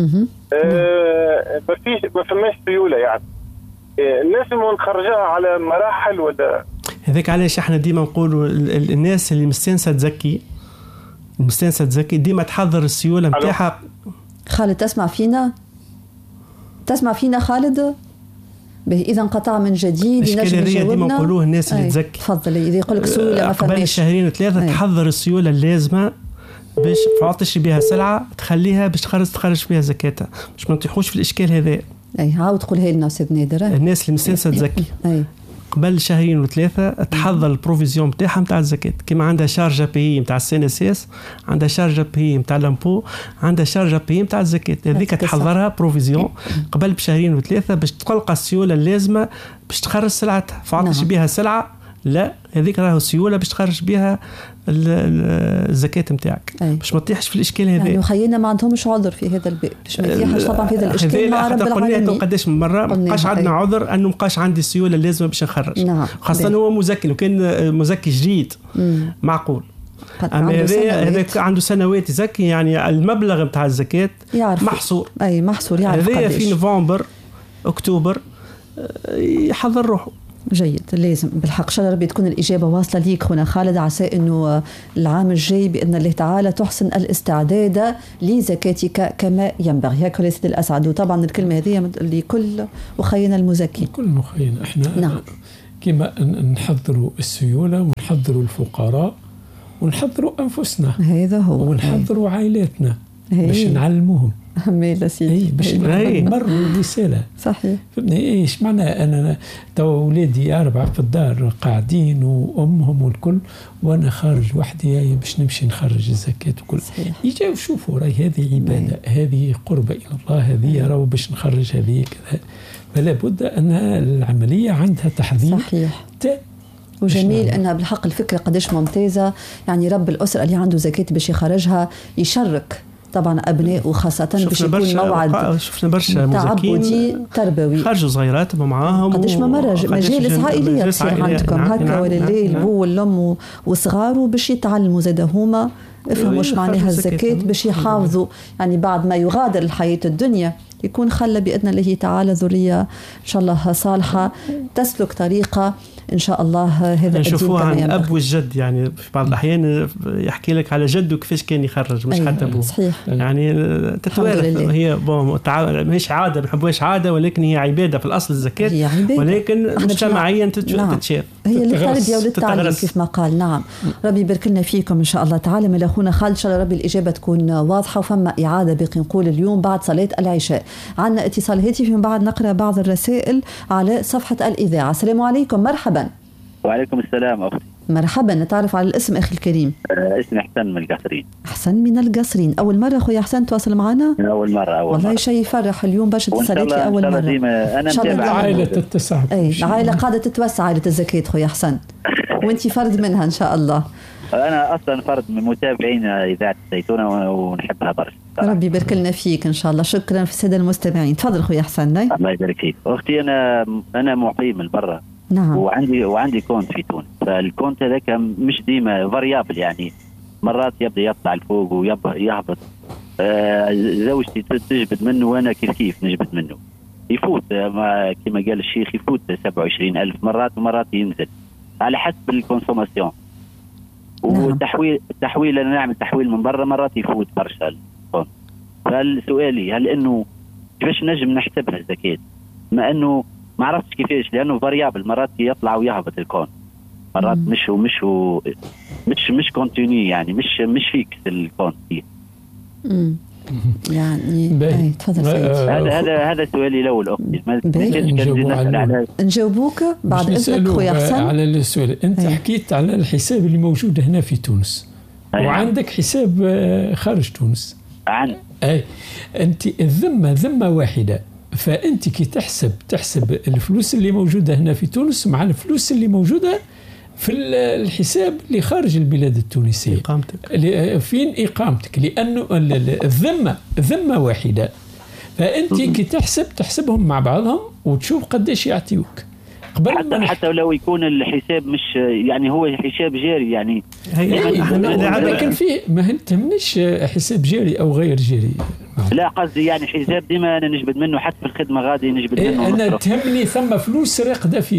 Speaker 8: آه ما فيش ما فماش سيوله يعني. لازم نخرجها على مراحل ولا؟
Speaker 5: هذاك علاش احنا ديما نقولوا الناس اللي مستانسه تزكي المستانسه تزكي ديما تحضر السيوله نتاعها.
Speaker 3: خالد تسمع فينا؟ تسمع فينا خالد؟ به اذا انقطع من جديد
Speaker 5: ينجم يجاوبنا. ديما نقولوه الناس اللي تزكي.
Speaker 3: تفضل. اذا يقول لك سيوله ما فماش
Speaker 5: قبل شهرين ثلاثه أي. تحضر السيوله اللازمه باش تعطيش بها سلعه تخليها باش تخرج تخرج بها زكاتها، باش ما نطيحوش في الاشكال هذا.
Speaker 3: اي عاود قولها لنا استاذ نادر.
Speaker 5: الناس اللي مستانسه تزكي
Speaker 3: اي
Speaker 5: قبل شهرين وثلاثه تحضر البروفيزيون نتاعها نتاع الزكاه، كما عندها شارجه بي نتاع السي ان اس اس، عندها شارجه بي نتاع لامبو، عندها شارجه بي نتاع الزكاه، هذيك تحضرها بروفيزيون قبل بشهرين وثلاثه باش تلقى السيوله اللازمه باش تخرج سلعتها، فعطيش بها سلعه لا هذيك راهو السيوله باش تخرج بها الزكاه نتاعك باش ما تطيحش في الاشكال هذا.
Speaker 3: يعني خينا ما عندهمش عذر في هذا الباب باش ما يطيحش طبعا في هذا الاشكال مع رب العالمين.
Speaker 5: قداش من مره ما بقاش عندنا عذر انه ما بقاش عندي السيوله اللازمه باش نخرج.
Speaker 3: نعم.
Speaker 5: خاصه هو مزكي لو كان مزكي جديد مم. معقول. اما هذا هذا عنده سنوات يزكي يعني المبلغ نتاع الزكاه محصور.
Speaker 3: اي محصور يعرف
Speaker 5: هذا في نوفمبر اكتوبر يحضر روحه.
Speaker 3: جيد لازم بالحق. شاء الله ربي تكون الإجابة واصلة ليك خونا خالد. عسى أنه العام الجاي بإذن الله تعالى تحسن الاستعداد لزكاتك كما ينبغي. هيك يا سيدي الأسعد. وطبعا الكلمة هذه لكل أخينا المزكي.
Speaker 4: كل مخينا احنا نعم. كما نحضروا السيولة ونحضروا الفقراء ونحضروا أنفسنا
Speaker 3: هذا هو
Speaker 4: ونحضروا عائلاتنا باش نعلموهم
Speaker 3: ميلا سيدي
Speaker 4: باش نمروا الرسالة.
Speaker 3: صحيح.
Speaker 4: فهمني ايش معنى انا تو اولادي اربعه في الدار قاعدين وامهم والكل وانا خارج وحدي باش نمشي نخرج الزكاه وكل يجوا يشوفوا راي هذه عباده هذه قربه الى الله هذه راهو باش نخرج هذه كذا. فلا بد ان العمليه عندها تحضير.
Speaker 3: صحيح. وجميل انها بالحق الفكره قديش ممتازه. يعني رب الاسره اللي عنده زكاه باش يخرجها يشارك طبعا ابناء وخاصه باش يكون موعد.
Speaker 5: شفنا برشا
Speaker 3: تعبدي تربوي
Speaker 5: خرجوا صغيرات معاهم
Speaker 3: قداش ما مرج مجالس عائليه تصير عندكم هكا ولله البو والام وصغاره باش يتعلموا زاد هما افهموا واش معناها الزكاه باش يحافظوا يعني بعد ما يغادر الحياه الدنيا يكون خلى بإذن الله تعالى ذرية إن شاء الله صالحة تسلك طريقة إن شاء الله. هذا
Speaker 5: نشوفوها عن الأب والجد يعني في بعض الأحيان يحكي لك على جده كيفاش كان يخرج مش حتى أبوه.
Speaker 3: صحيح.
Speaker 5: يعني تتوارث هي مش عادة بنحبوهاش عادة ولكن هي عبادة في الأصل الزكاة ولكن مجتمعيا تتشاف.
Speaker 3: هي للتربية وللتعليم كيف ما قال. نعم. ربي يبارك لنا فيكم إن شاء الله تعالى. من أخونا خالد إن شاء الله ربي الإجابة تكون واضحة. وفما إعادة بقي نقول اليوم بعد صلاة العشاء. عندنا اتصال هاتفي من بعد نقرأ بعض الرسائل على صفحة الإذاعة. السلام عليكم. مرحبا.
Speaker 10: وعليكم السلام أختي.
Speaker 3: مرحبا. نتعرف على الاسم أخي الكريم.
Speaker 10: أه اسمي حسن من القصرين.
Speaker 3: حسن من القصرين. أول مرة أخوي حسن تواصل معنا؟
Speaker 10: أول مرة. أول
Speaker 3: والله
Speaker 10: مرة.
Speaker 3: شيء يفرح اليوم باش اتصلت لي أول مرة.
Speaker 10: أنا متابع
Speaker 4: عائلة تتسع.
Speaker 3: أي العائلة قاعدة تتوسع عائلة الزكاة أخوي حسن وأنتي فرد منها إن شاء الله.
Speaker 10: أنا أصلا فرد من متابعين إذاعة الزيتونة ونحبها برشا.
Speaker 3: ربي يبارك لنا فيك إن شاء الله. شكرا في السادة المستمعين. تفضل أخوي حسن.
Speaker 10: الله يبارك فيك أختي. أنا أنا مقيم من برا.
Speaker 3: نعم.
Speaker 10: وعندي وعندي كونت في تونس. فالكونت هذاك مش ديما فاريابل يعني مرات يبدا يطلع الفوق ويهبط. آه زوجتي تجبد منه وانا كيف كيف نجبد منه يفوت ما كما قال الشيخ يفوت سبعة وعشرين ألف مرات ومرات ينزل على حسب الكونسوماسيون. والتحويل التحويل انا نعمل تحويل من برا مرات يفوت برشا الكونت. فالسؤالي هل انه كيفاش نجم نحسبها الزكاه ما انه ما عرفتش كيفاش لانه فاريابل مرات يطلع ويهبط الكون مرات مم. مش مش مش مش كونتينيو يعني مش مش فيكس الكون فيه.
Speaker 3: امم يعني تفضل
Speaker 10: هذا هذا هذا سؤالي الاول اختي.
Speaker 3: نجاوبوك بعد اذنك خويا حسن
Speaker 4: على السؤال. انت أي. حكيت على الحساب اللي موجود هنا في تونس. أي. وعندك حساب خارج تونس.
Speaker 10: عن
Speaker 4: اي انت الذمه ذمه واحده. فأنت كي تحسب تحسب الفلوس اللي موجودة هنا في تونس مع الفلوس اللي موجودة في الحساب اللي خارج البلاد التونسية.
Speaker 5: إقامتك.
Speaker 4: فين إقامتك لأنه الذمة ذمة واحدة. فأنت كي تحسب تحسبهم مع بعضهم وتشوف قديش يعطيوك.
Speaker 10: قبل حتى, حتى لو يكون الحساب مش يعني هو حساب جاري يعني.
Speaker 4: لكن فيه ما تهمنيش حساب جاري أو غير جاري.
Speaker 10: لا قصدي يعني حساب ديما أنا نجبد منه حتى في الخدمة غادي نجبد
Speaker 4: إيه
Speaker 10: منه.
Speaker 4: أنا تهمني ثم فلوس راقدة فيه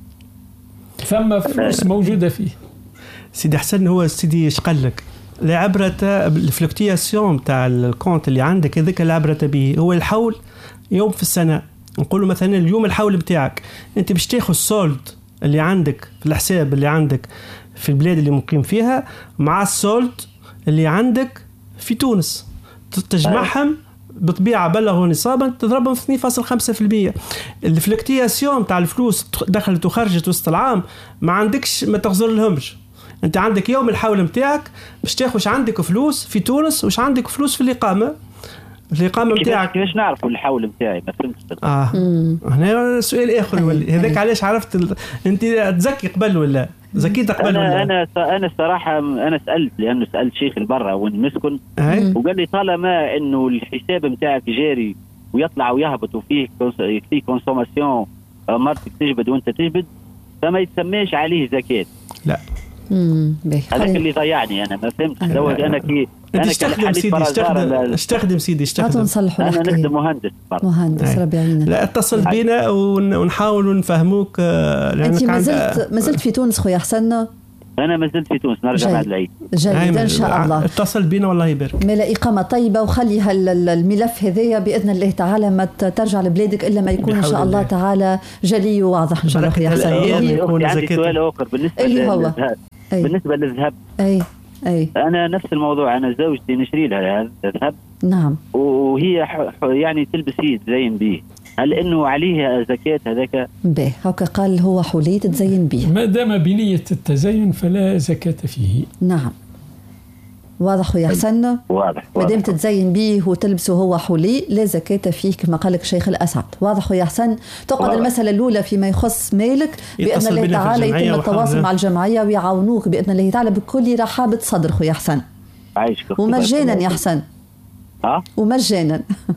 Speaker 4: ثم فلوس موجودة فيه.
Speaker 5: سيدي حسن هو سيدي ايش قال لك العبرة الفلكتياسيون تاع الكونت اللي عندك هذاك العبرة به هو الحول يوم في السنة. نقوله مثلا اليوم الحول بتاعك انت باش تاخذ السولد اللي عندك في الحساب اللي عندك في البلاد اللي مقيم فيها مع السولد اللي عندك في تونس تجمعهم بطبيعة بلغوا نصابا تضربهم في اثنين فاصلة خمسة بالمئة. الفلكتياسيون تاع الفلوس دخلت وخرجت وسط العام ما عندكش ما تغزر لهمش. انت عندك يوم الحول متاعك باش تاخذ عندك فلوس في تونس وش عندك فلوس في الإقامة الإقامة نتاعك
Speaker 10: كيفاش نعرفوا الحول نتاعي؟ ما فهمتش.
Speaker 5: اه هنا سؤال آخر يولي هذاك علاش عرفت ال... أنت تزكي قبل ولا زكيت قبل ولا؟
Speaker 10: أنا أنا أنا الصراحة أنا سألت لأنه سألت شيخ البرة وين نسكن وقال لي طالما إنه الحساب نتاعك جاري ويطلع ويهبط وفيه فيه كونسوماسيون مرتك تجبد وأنت تجبد فما يتسميش عليه زكاة.
Speaker 5: لا.
Speaker 3: امم
Speaker 10: هذاك اللي ضيعني انا ما فهمتش. لو انا كي
Speaker 5: انا استخدم سيدي استخدم استخدم سيدي استخدم
Speaker 10: انا نخدم مهندس برضه.
Speaker 3: مهندس ربي يعينك.
Speaker 5: لا اتصل بينا ونحاول نفهموك.
Speaker 3: انت ما زلت ما زلت في تونس خويا حسن؟
Speaker 10: انا ما زلت في تونس نرجع بعد العيد.
Speaker 3: جيد ان شاء الله.
Speaker 5: اتصل بينا والله يبارك.
Speaker 3: ملا اقامه طيبه وخلي الملف هذايا باذن الله تعالى ما ترجع لبلادك الا ما يكون ان شاء الله تعالى جلي وواضح ان شاء الله خويا حسن.
Speaker 10: عندي سؤال اخر بالنسبه للذهب. بالنسبه للذهب
Speaker 3: اي اي
Speaker 10: انا نفس الموضوع. انا زوجتي نشري لها هذا الذهب
Speaker 3: نعم
Speaker 10: وهي يعني تلبس فيه تزين به، هل انه عليه زكاة هذاك؟
Speaker 3: به هكا قال هو حلي تتزين به
Speaker 4: ما دام بنية التزين فلا زكاة فيه.
Speaker 3: نعم واضح خويا حسن.
Speaker 10: واضح
Speaker 3: ما دام تتزين به وتلبسه هو حلي لا زكاة فيه كما قال لك شيخ الأسعد. واضح خويا حسن. تقعد واضح. المسألة الأولى فيما يخص مالك بإذن الله تعالى يتم التواصل مع الجمعية ويعاونوك بإذن الله تعالى بكل رحابة صدر خويا حسن.
Speaker 10: عايشك
Speaker 3: ومجانا يا حسن.
Speaker 10: ها
Speaker 3: ومجانا.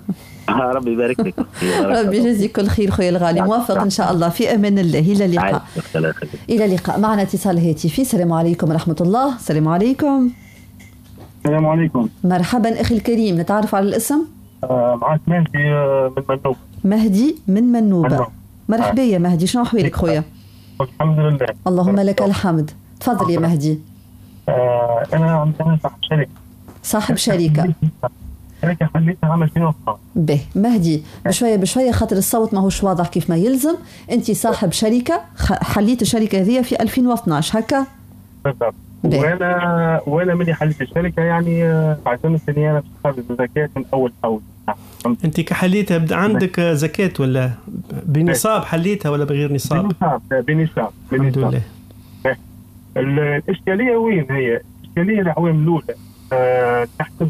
Speaker 10: ربي يبارك لك.
Speaker 3: ربي يجزيك كل خير خويا الغالي. موفق ان شاء الله في امان الله. الى اللقاء. الى اللقاء. معنا اتصال هاتفي. السلام عليكم ورحمه الله. السلام عليكم.
Speaker 8: السلام عليكم.
Speaker 3: مرحبا اخي الكريم. نتعرف على الاسم؟
Speaker 8: آه معك مهدي من منوب.
Speaker 3: مهدي من منوبه. مرحبا يا مهدي. شنو احوالك خويا؟
Speaker 8: الحمد لله.
Speaker 3: اللهم لك الحمد. تفضل يا مهدي.
Speaker 8: آه انا عندنا صاحب شركه.
Speaker 3: صاحب شركه.
Speaker 8: شركة خليتها عام ألفين واثناش.
Speaker 3: به مهدي بشوية بشوية خاطر الصوت ما هوش واضح كيف ما يلزم. أنت صاحب شركة حليت الشركة هذه في ألفين واثناش هكا؟
Speaker 8: بالضبط. وأنا وأنا ملي حليت الشركة يعني عزمت إني أنا باش نخرج زكاة من أول أول.
Speaker 5: أنت كحليتها عندك زكاة ولا بنصاب حليتها ولا بغير نصاب؟
Speaker 8: بنصاب بنصاب.
Speaker 5: الحمد لله.
Speaker 8: الإشكالية وين هي؟ الإشكالية العوام الأولى أه تحسب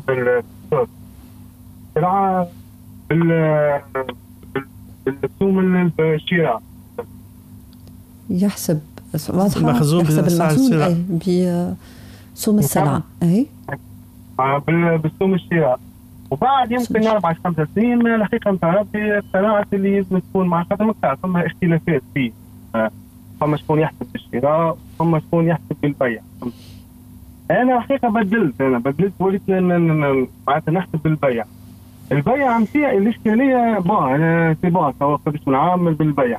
Speaker 8: السلعة بالسوم الشراء
Speaker 3: يحسب
Speaker 5: المخزون
Speaker 3: يحسب المخزون أي بسوم السلعة أي
Speaker 8: بالسوم الشراء. وبعد يمكن أربع خمسة سنين الحقيقة نتاع ربي القناعة اللي لازم تكون مع خاطر مكتاع ثم اختلافات فيه. ثم شكون يحسب بالشراء ثم شكون يحسب بالبيع. أنا الحقيقة بدلت أنا بدلت وليت معناتها نحسب بالبيع. البيع نتاعي الإشكالية بون أنا سي بون سواء باش نعامل بالبيع.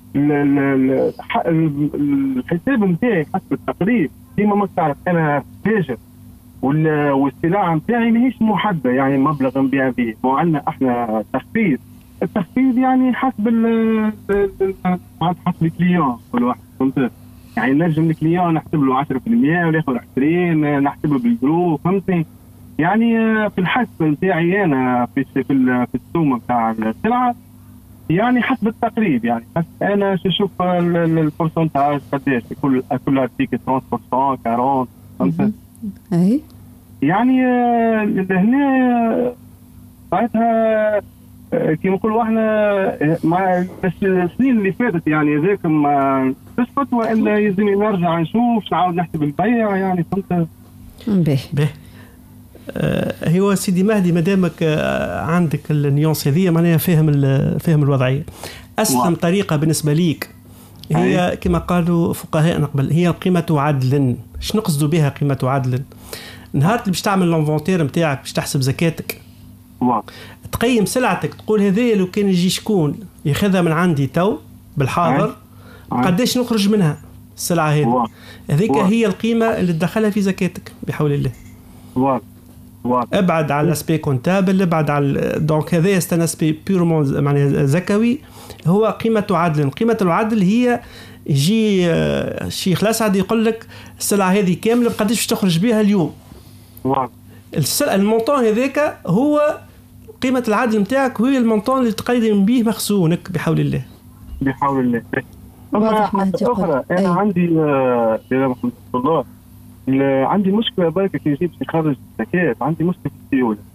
Speaker 8: الحساب نتاعي حسب التقريب ديما ما تعرف أنا تاجر والسلعة نتاعي ماهيش محددة يعني مبلغ نبيع به. وعندنا احنا تخفيض. التخفيض يعني حسب ال حسب الكليون كل واحد فهمت يعني نجم الكليون نحسب له عشرة بالمئة ولا ياخذ عشرين نحسب له بالجرو فهمتني يعني في الحسب نتاعي انا في في في السوم نتاع السلعه يعني حسب التقريب يعني انا نشوف البورسنتاج قداش كل كل ارتيكل ثلاثين بالمئة أربعين فهمت
Speaker 3: اي
Speaker 8: يعني هنا ساعتها كيما نقولوا احنا مع السنين اللي فاتت يعني ذاك ما تسقط والا يلزم نرجع نشوف نعاود نحسب البيع يعني فهمت.
Speaker 3: به
Speaker 5: به آه هو سيدي مهدي مادامك آه عندك النيونس هذه معناها فاهم فاهم الوضعيه. اسلم واو. طريقه بالنسبه ليك هي كما قالوا فقهاء قبل هي قيمه عدل. ايش نقصدوا بها قيمه عدل؟ نهار اللي باش تعمل الانفونتير نتاعك باش تحسب زكاتك
Speaker 8: واو.
Speaker 5: تقيم سلعتك تقول هذه لو كان يجي شكون ياخذها من عندي تو بالحاضر قداش نخرج منها السلعه هذه هذيك هي القيمه اللي تدخلها في زكاتك بحول الله.
Speaker 8: واو. واو.
Speaker 5: ابعد على الاسبي كونتابل ابعد على دونك هذا استن اسبي بيرمون معناها زكوي هو قيمه عدل. قيمه العدل هي يجي الشيخ الاسعد يقول لك السلعه هذه كامله بقداش باش تخرج بها اليوم.
Speaker 8: واو.
Speaker 5: المونطون هذاك هو قيمة العدل نتاعك هو المونطون اللي تقيم به مخزونك بحول الله.
Speaker 8: بحول الله. واضح مهدي. أخرى أنا أي. عندي يا محمد الله عندي مشكلة بركة كي نجيب نخرج الزكاة عندي مشكلة في السيولة.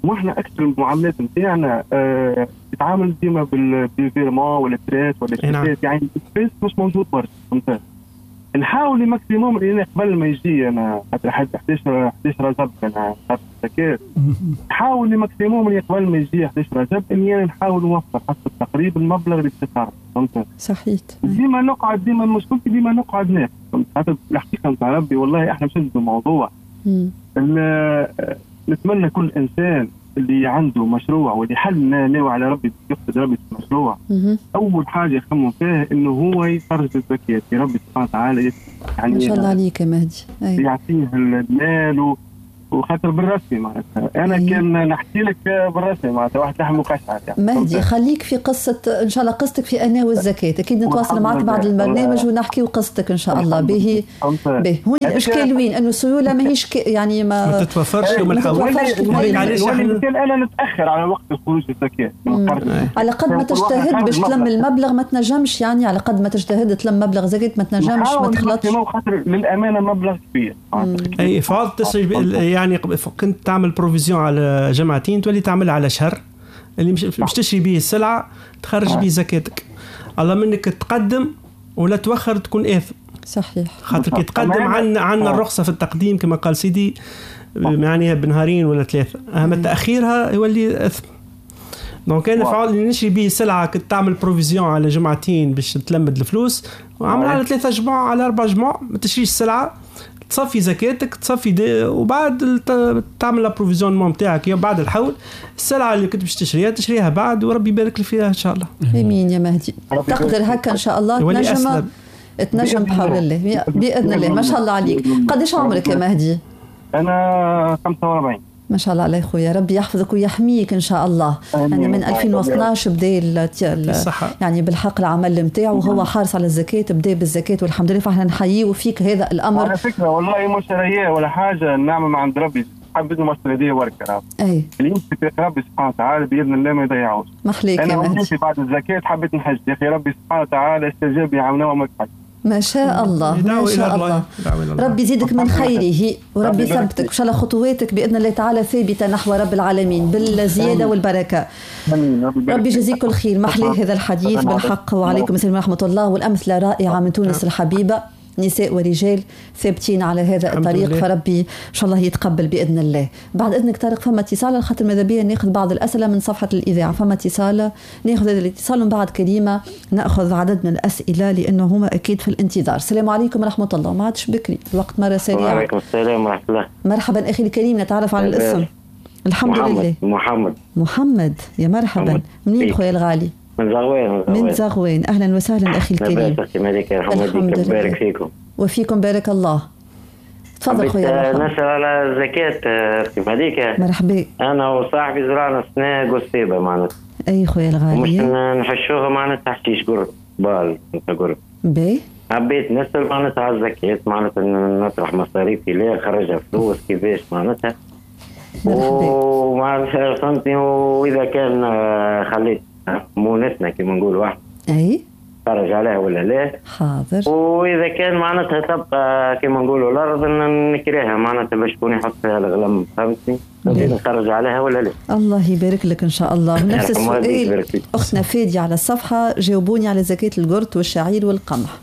Speaker 9: واحنا اكثر المعاملات نتاعنا آه تتعامل ديما بالفيرما ولا تريس ولا شيكات، يعني الفيس مش موجود برشا. فهمت؟ نحاول الماكسيموم اللي قبل ما يجي انا خاطر حد احداش احداش رجب انا خاطر الزكاه، نحاول الماكسيموم اللي قبل ما يجي احداش رجب اني انا نحاول نوفر حسب تقريبا المبلغ اللي بتصرف. فهمت؟
Speaker 3: صحيح.
Speaker 9: ديما نقعد ديما مشكلتي ديما نقعد ناكل. خاطر الحقيقه نتاع ربي والله احنا مش الموضوع. نتمنى كل انسان اللي عنده مشروع واللي حل ناوي على ربي يقصد ربي في المشروع، اول حاجه يخمم فيها انه هو يخرج الزكاه في ربي سبحانه وتعالى. يعني
Speaker 3: ما شاء الله عليك يا مهدي.
Speaker 9: يعطيه المال وخاطر بالرسمي معناتها انا أيه. كان نحكي لك بالرسمي معناتها واحد لحم مقشعر يعني.
Speaker 3: مهدي خليك في قصه ان شاء الله قصتك في انا والزكاه، اكيد نتواصل معك بعد البرنامج ونحكيو قصتك ان شاء الله. به به هون الاشكال وين؟ انه السيوله ماهيش يعني ما,
Speaker 5: ما تتوفرش وما نحاولش.
Speaker 9: علاش انا نتاخر على وقت الخروج الزكاه.
Speaker 3: على قد ما تجتهد باش تلم المبلغ ما تنجمش، يعني على قد ما تجتهد تلم مبلغ زكاه ما تنجمش ما تخلطش.
Speaker 9: خاطر للامانه مبلغ كبير.
Speaker 5: اي فاض تسجيل يعني كنت تعمل بروفيزيون على جمعتين تولي تعمل على شهر اللي مش, مش تشري به السلعه تخرج به زكاتك. الله منك تقدم ولا توخر تكون آثم.
Speaker 3: صحيح.
Speaker 5: خاطر كي تقدم عن عن الرخصه في التقديم كما قال سيدي يعني بنهارين ولا ثلاثه، اما تاخيرها يولي اثم. دونك انا فعال اللي نشري به سلعه كنت تعمل بروفيزيون على جمعتين باش تلمد الفلوس وعمل على ثلاثه جمعة على اربع جمعة ما تشريش السلعه تصفي زكاتك تصفي وبعد تعمل البروفيزيون نتاعك بعد الحول السلعه اللي كنت باش تشريها تشريها بعد وربي يبارك لك فيها ان شاء الله.
Speaker 3: امين يا مهدي. تقدر هكا ان شاء الله تنجم تنجم بحول الله باذن الله. ما شاء الله عليك. قديش عمرك يا مهدي؟
Speaker 9: انا خمسة وأربعين.
Speaker 3: ما شاء الله عليه خويا، ربي يحفظك ويحميك ان شاء الله. يعني من ألفين واثناعش بدا يعني بالحق العمل نتاعو وهو حارس على الزكاه، بدا بالزكاه والحمد لله. فاحنا نحييه فيك هذا الامر.
Speaker 9: على فكره والله مش رياء ولا حاجه، النعمه من عند ربي. حبيت المسؤوليه وركه
Speaker 3: اي
Speaker 9: اللي يمسك ربي سبحانه وتعالى باذن الله ما يضيعوش.
Speaker 3: محليك يا مهدي.
Speaker 9: انا بعد الزكاه حبيت نحج يا اخي ربي سبحانه وتعالى استجاب لي عاونا وما تحج.
Speaker 3: ما شاء الله ما شاء الله. ربي يزيدك من خيره وربي يثبتك ان شاء الله. خطواتك باذن الله تعالى ثابته نحو رب العالمين بالزياده والبركه. ربي يجزيك كل خير. محلي هذا الحديث بالحق. وعليكم السلام ورحمه الله. والامثله رائعه من تونس الحبيبه، نساء ورجال ثابتين على هذا الطريق، فربي ان شاء الله يتقبل باذن الله. بعد اذنك طارق فما اتصال خاطر ماذا بيا ناخذ بعض الاسئله من صفحه الاذاعه. فما اتصال ناخذ هذا الاتصال ومن بعد كريمه ناخذ عدد من الاسئله لانه هما اكيد في الانتظار. السلام عليكم ورحمه الله. ما عادش بكري الوقت مره سريعه.
Speaker 11: وعليكم السلام ورحمه الله.
Speaker 3: مرحبا اخي الكريم، نتعرف على الاسم. الحمد
Speaker 11: محمد.
Speaker 3: لله.
Speaker 11: محمد
Speaker 3: محمد يا مرحبا. منين خويا الغالي؟
Speaker 11: من زغوين.
Speaker 3: من زغوين. اهلا وسهلا اخي الكريم.
Speaker 11: الحمد لله. بارك فيكم.
Speaker 3: وفيكم بارك الله. تفضل خويا.
Speaker 11: نسأل على الزكاة كيف هذيك.
Speaker 3: مرحبا.
Speaker 11: أنا وصاحبي زرعنا سنة قصيبة معناتها.
Speaker 3: أي خويا الغالي.
Speaker 11: ومش نحشوها معناتها تحشيش قرب بال قرب.
Speaker 3: باهي.
Speaker 11: حبيت نسأل معناتها على الزكاة معناتها نطرح مصاريفي ليه خرجها فلوس كيفاش معناتها. ومعناتها فهمتني. وإذا كان خليت مونتنا كما نقول واحد.
Speaker 3: أي.
Speaker 11: خرج عليها ولا لا.
Speaker 3: حاضر.
Speaker 11: واذا كان معناتها تبقى كما نقولوا الارض نكريها معناتها باش يكون يحط فيها الغلم فهمتني نخرج عليها ولا لا.
Speaker 3: الله يبارك لك ان شاء الله. نفس السؤال اختنا فاديه على الصفحه جاوبوني على زكاه القرط والشعير والقمح.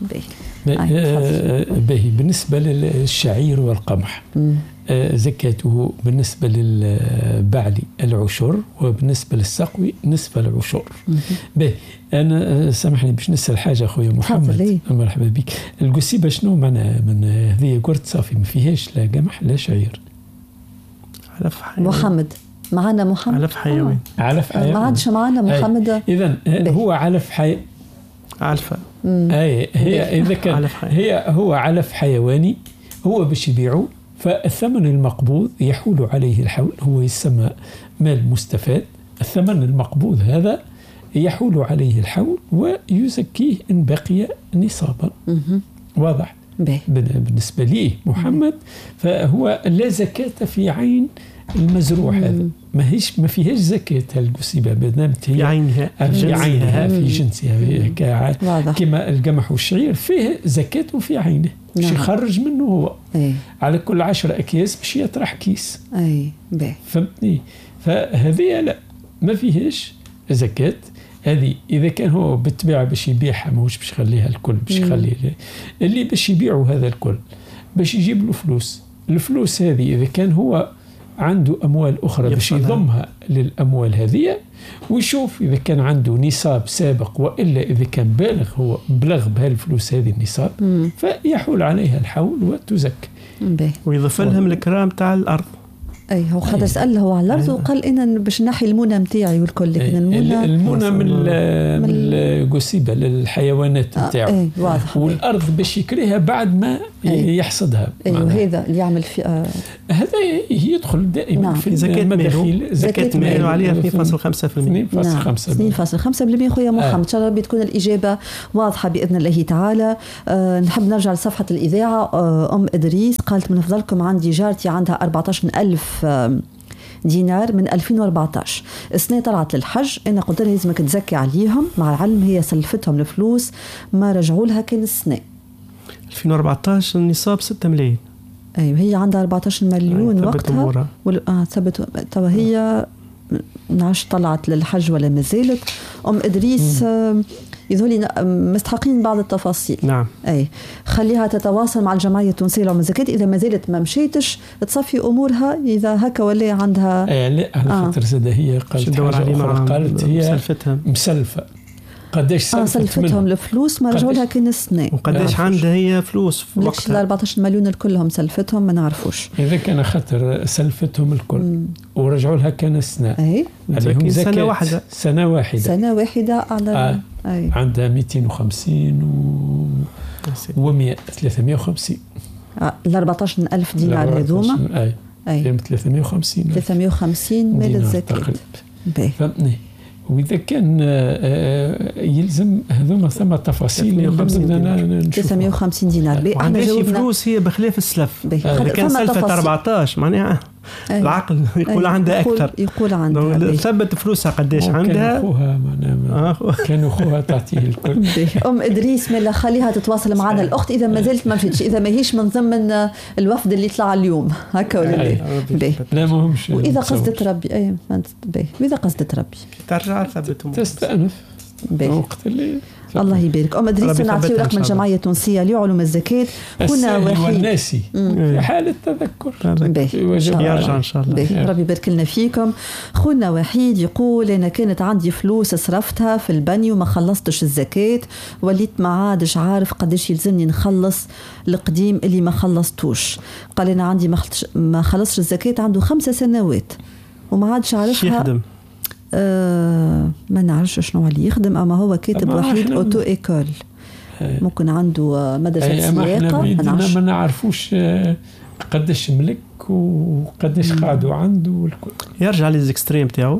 Speaker 4: باهي باهي بالنسبه للشعير والقمح زكاته بالنسبة للبعلي العشر وبالنسبة للسقوي نصف العشر. باهي أنا سامحني باش نسأل حاجة أخويا محمد. مرحبا بك. القسيبة شنو معناها من هذه قرط صافي ما فيهاش لا قمح لا شعير.
Speaker 5: علف حيوان.
Speaker 3: محمد معنا محمد.
Speaker 5: علف حيوان.
Speaker 4: آه. علف حيوان.
Speaker 3: ما عادش معنا محمد.
Speaker 4: إذن هو علف حي.
Speaker 5: علفة.
Speaker 4: أي هي إذا كان هي هو علف حيواني هو باش يبيعوه فالثمن المقبوض يحول عليه الحول هو يسمى مال مستفاد. الثمن المقبوض هذا يحول عليه الحول ويزكيه إن بقي نصابا. واضح.
Speaker 3: بي.
Speaker 4: بالنسبة لي محمد فهو لا زكاة في عين المزروع هذا. ما هيش ما فيهاش زكاة القسيبة بدنامت هي
Speaker 5: عينها
Speaker 4: في عينها في جنسها كما القمح والشعير فيه زكاة في عينه باش
Speaker 3: نعم.
Speaker 4: يخرج منه هو.
Speaker 3: أي.
Speaker 4: على كل عشرة أكياس باش يطرح كيس.
Speaker 3: أي باهي.
Speaker 4: فهمتني؟ فهذه لا ما فيهاش زكاة. هذه إذا كان هو بالطبيعة باش يبيعها ماهوش باش يخليها الكل، باش يخلي اللي باش يبيعوا هذا الكل باش يجيب له فلوس. الفلوس هذه إذا كان هو عنده أموال أخرى باش يضمها للأموال هذه، ويشوف إذا كان عنده نصاب سابق، وإلا إذا كان بالغ هو بلغ بهالفلوس هذه النصاب مم. فيحول عليها الحول وتزكى.
Speaker 5: ويضيف لهم الكرام تاع الأرض.
Speaker 3: اي هو خاطر سأل هو على الارض وقال انا باش نحي المونه نتاعي والكل، لكن المونه
Speaker 4: المونه من من الجوسيبه للحيوانات نتاعو.
Speaker 3: اي واضح.
Speaker 4: والارض باش يكريها بعد ما أي. يحصدها.
Speaker 3: اي وهذا اللي يعمل في آه
Speaker 4: هذا يدخل دائما نعم.
Speaker 5: في زكاة مال. زكاة مال عليها اثنين فاصلة خمسة بالمئة.
Speaker 3: اثنين فاصلة خمسة بالمئة. خويا محمد ان شاء الله ربي تكون الاجابه واضحه باذن الله تعالى. أه نحب نرجع لصفحه الاذاعه. أه ام ادريس قالت من فضلكم عندي جارتي عندها أربعة عشر ألف دينار من ألفين وأربعة عشر، السنة طلعت للحج، أنا قلت لها لازمك تزكي عليهم، مع العلم هي سلفتهم الفلوس ما رجعوا لها كان السنة.
Speaker 5: ألفين وأربعة عشر النصاب ستة ملايين.
Speaker 3: أيوة هي عندها أربعة عشر مليون وقتها. وال... آه ثبت توا هي نعرفش طلعت للحج ولا ما زالت. أم إدريس آه يذولي مستحقين بعض التفاصيل.
Speaker 5: نعم.
Speaker 3: أي خليها تتواصل مع الجمعية التونسية للعلوم الزكاة إذا ما زالت ما مشيتش تصفي أمورها إذا هكا ولا عندها.
Speaker 4: أي لا على خاطر زاد هي قالت حاجة أخرى، قالت هي مسلفتها مسلفة قداش سلفت
Speaker 3: آه سلفتهم الفلوس ما رجعوا لها كان السنة.
Speaker 5: وقداش عندها هي فلوس في وقتها؟
Speaker 3: أربعة عشر مليون الكلهم سلفتهم ما نعرفوش.
Speaker 4: إذا كان خاطر سلفتهم الكل مم. ورجعوا لها كان السنة.
Speaker 3: أي
Speaker 4: عليهم زكاة
Speaker 5: سنة واحدة.
Speaker 4: سنة واحدة.
Speaker 3: سنة واحدة على.
Speaker 4: آه. أي. عندها مئتين وخمسين و ومئة ثلاثمئة وخمسين.
Speaker 3: آه. الأربعة عشر ألف دينار هذوما.
Speaker 4: أي. أي. ثلاثمئة وخمسين.
Speaker 3: ثلاثمئة وخمسين مال الزكاة.
Speaker 4: فهمتني. وإذا كان يلزم هذوما ثم تفاصيل
Speaker 3: ثلاثمئة وخمسين دينار.
Speaker 5: وعندها شي فلوس هي بخلاف السلف. إذا كان سلفت أربعة عشر معناها أي. العقل يقول أي. عندها
Speaker 3: يقول
Speaker 5: أكثر.
Speaker 3: يقول عندها.
Speaker 5: ثبت فلوسها قداش عندها.
Speaker 4: كانوا أخوها معناها كانوا أخوها تعطيه الكل.
Speaker 3: أم إدريس ملا خليها تتواصل معنا الأخت إذا ما زلت ما مشيتش، إذا ما هيش من ضمن الوفد اللي طلع اليوم هكا ولا
Speaker 4: لا. لا مهمش.
Speaker 3: وإذا قصدت ربي أي باهي وإذا قصدت ربي
Speaker 5: ترجع ثبتهم.
Speaker 4: تستأنف.
Speaker 3: وقت اللي الله يبارك. أم إدريس نعطي رقم الجمعية التونسية لعلوم الزكاة هنا وحيد
Speaker 4: والناسي في حالة تذكر
Speaker 5: يرجع إن شاء الله.
Speaker 3: ربي يبارك لنا فيكم. خونا وحيد يقول أنا كانت عندي فلوس صرفتها في البني وما خلصتش الزكاة، وليت ما عادش عارف قديش يلزمني نخلص القديم اللي ما خلصتوش. قال أنا عندي ما خلصش الزكاة عنده خمسة سنوات وما عادش عارفها. آه ما نعرفش شنو اللي يخدم، اما هو كاتب وحيد اوتو ايكول ممكن عنده مدرسه سياقه.
Speaker 4: ما نعرفوش قداش ملك وقداش قاعدوا عنده والكل.
Speaker 5: يرجع للزكستريم تاعو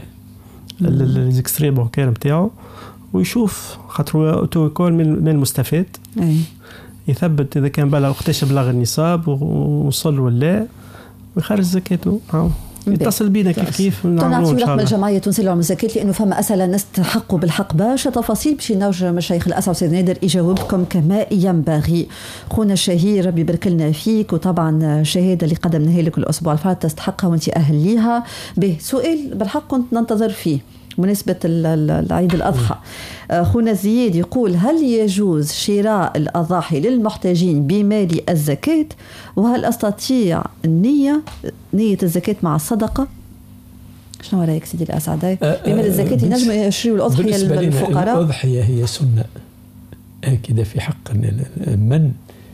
Speaker 5: للزكستريم بانكير نتاعو ويشوف خاطر اوتو ايكول من المستفاد.
Speaker 3: أي.
Speaker 5: يثبت اذا كان بلغ وقتاش بلغ النصاب ووصل ولا ويخرج زكاته. يتصل بينا كيف كيف
Speaker 3: نعملوا ان شاء الله. الجمعيه التونسيه للعلوم الزكاه لانه فما اسئله الناس تحقوا بالحق برشا تفاصيل باش نرجع مشايخ الاسعى سيد نادر يجاوبكم كما ينبغي. خونا الشهير ربي يبارك لنا فيك، وطبعا شهاده اللي قدمناها لك الاسبوع الفات تستحقها وانت اهل ليها. به سؤال بالحق كنت ننتظر فيه بمناسبة العيد الأضحى. خونا زياد يقول هل يجوز شراء الأضاحي للمحتاجين بمال الزكاة، وهل أستطيع النية نية الزكاة مع الصدقة؟ شنو رأيك سيدي الأسعداء؟ بمال الزكاة ينجم يشريوا الأضحية للفقراء؟
Speaker 4: الأضحية هي سنة كده في حق من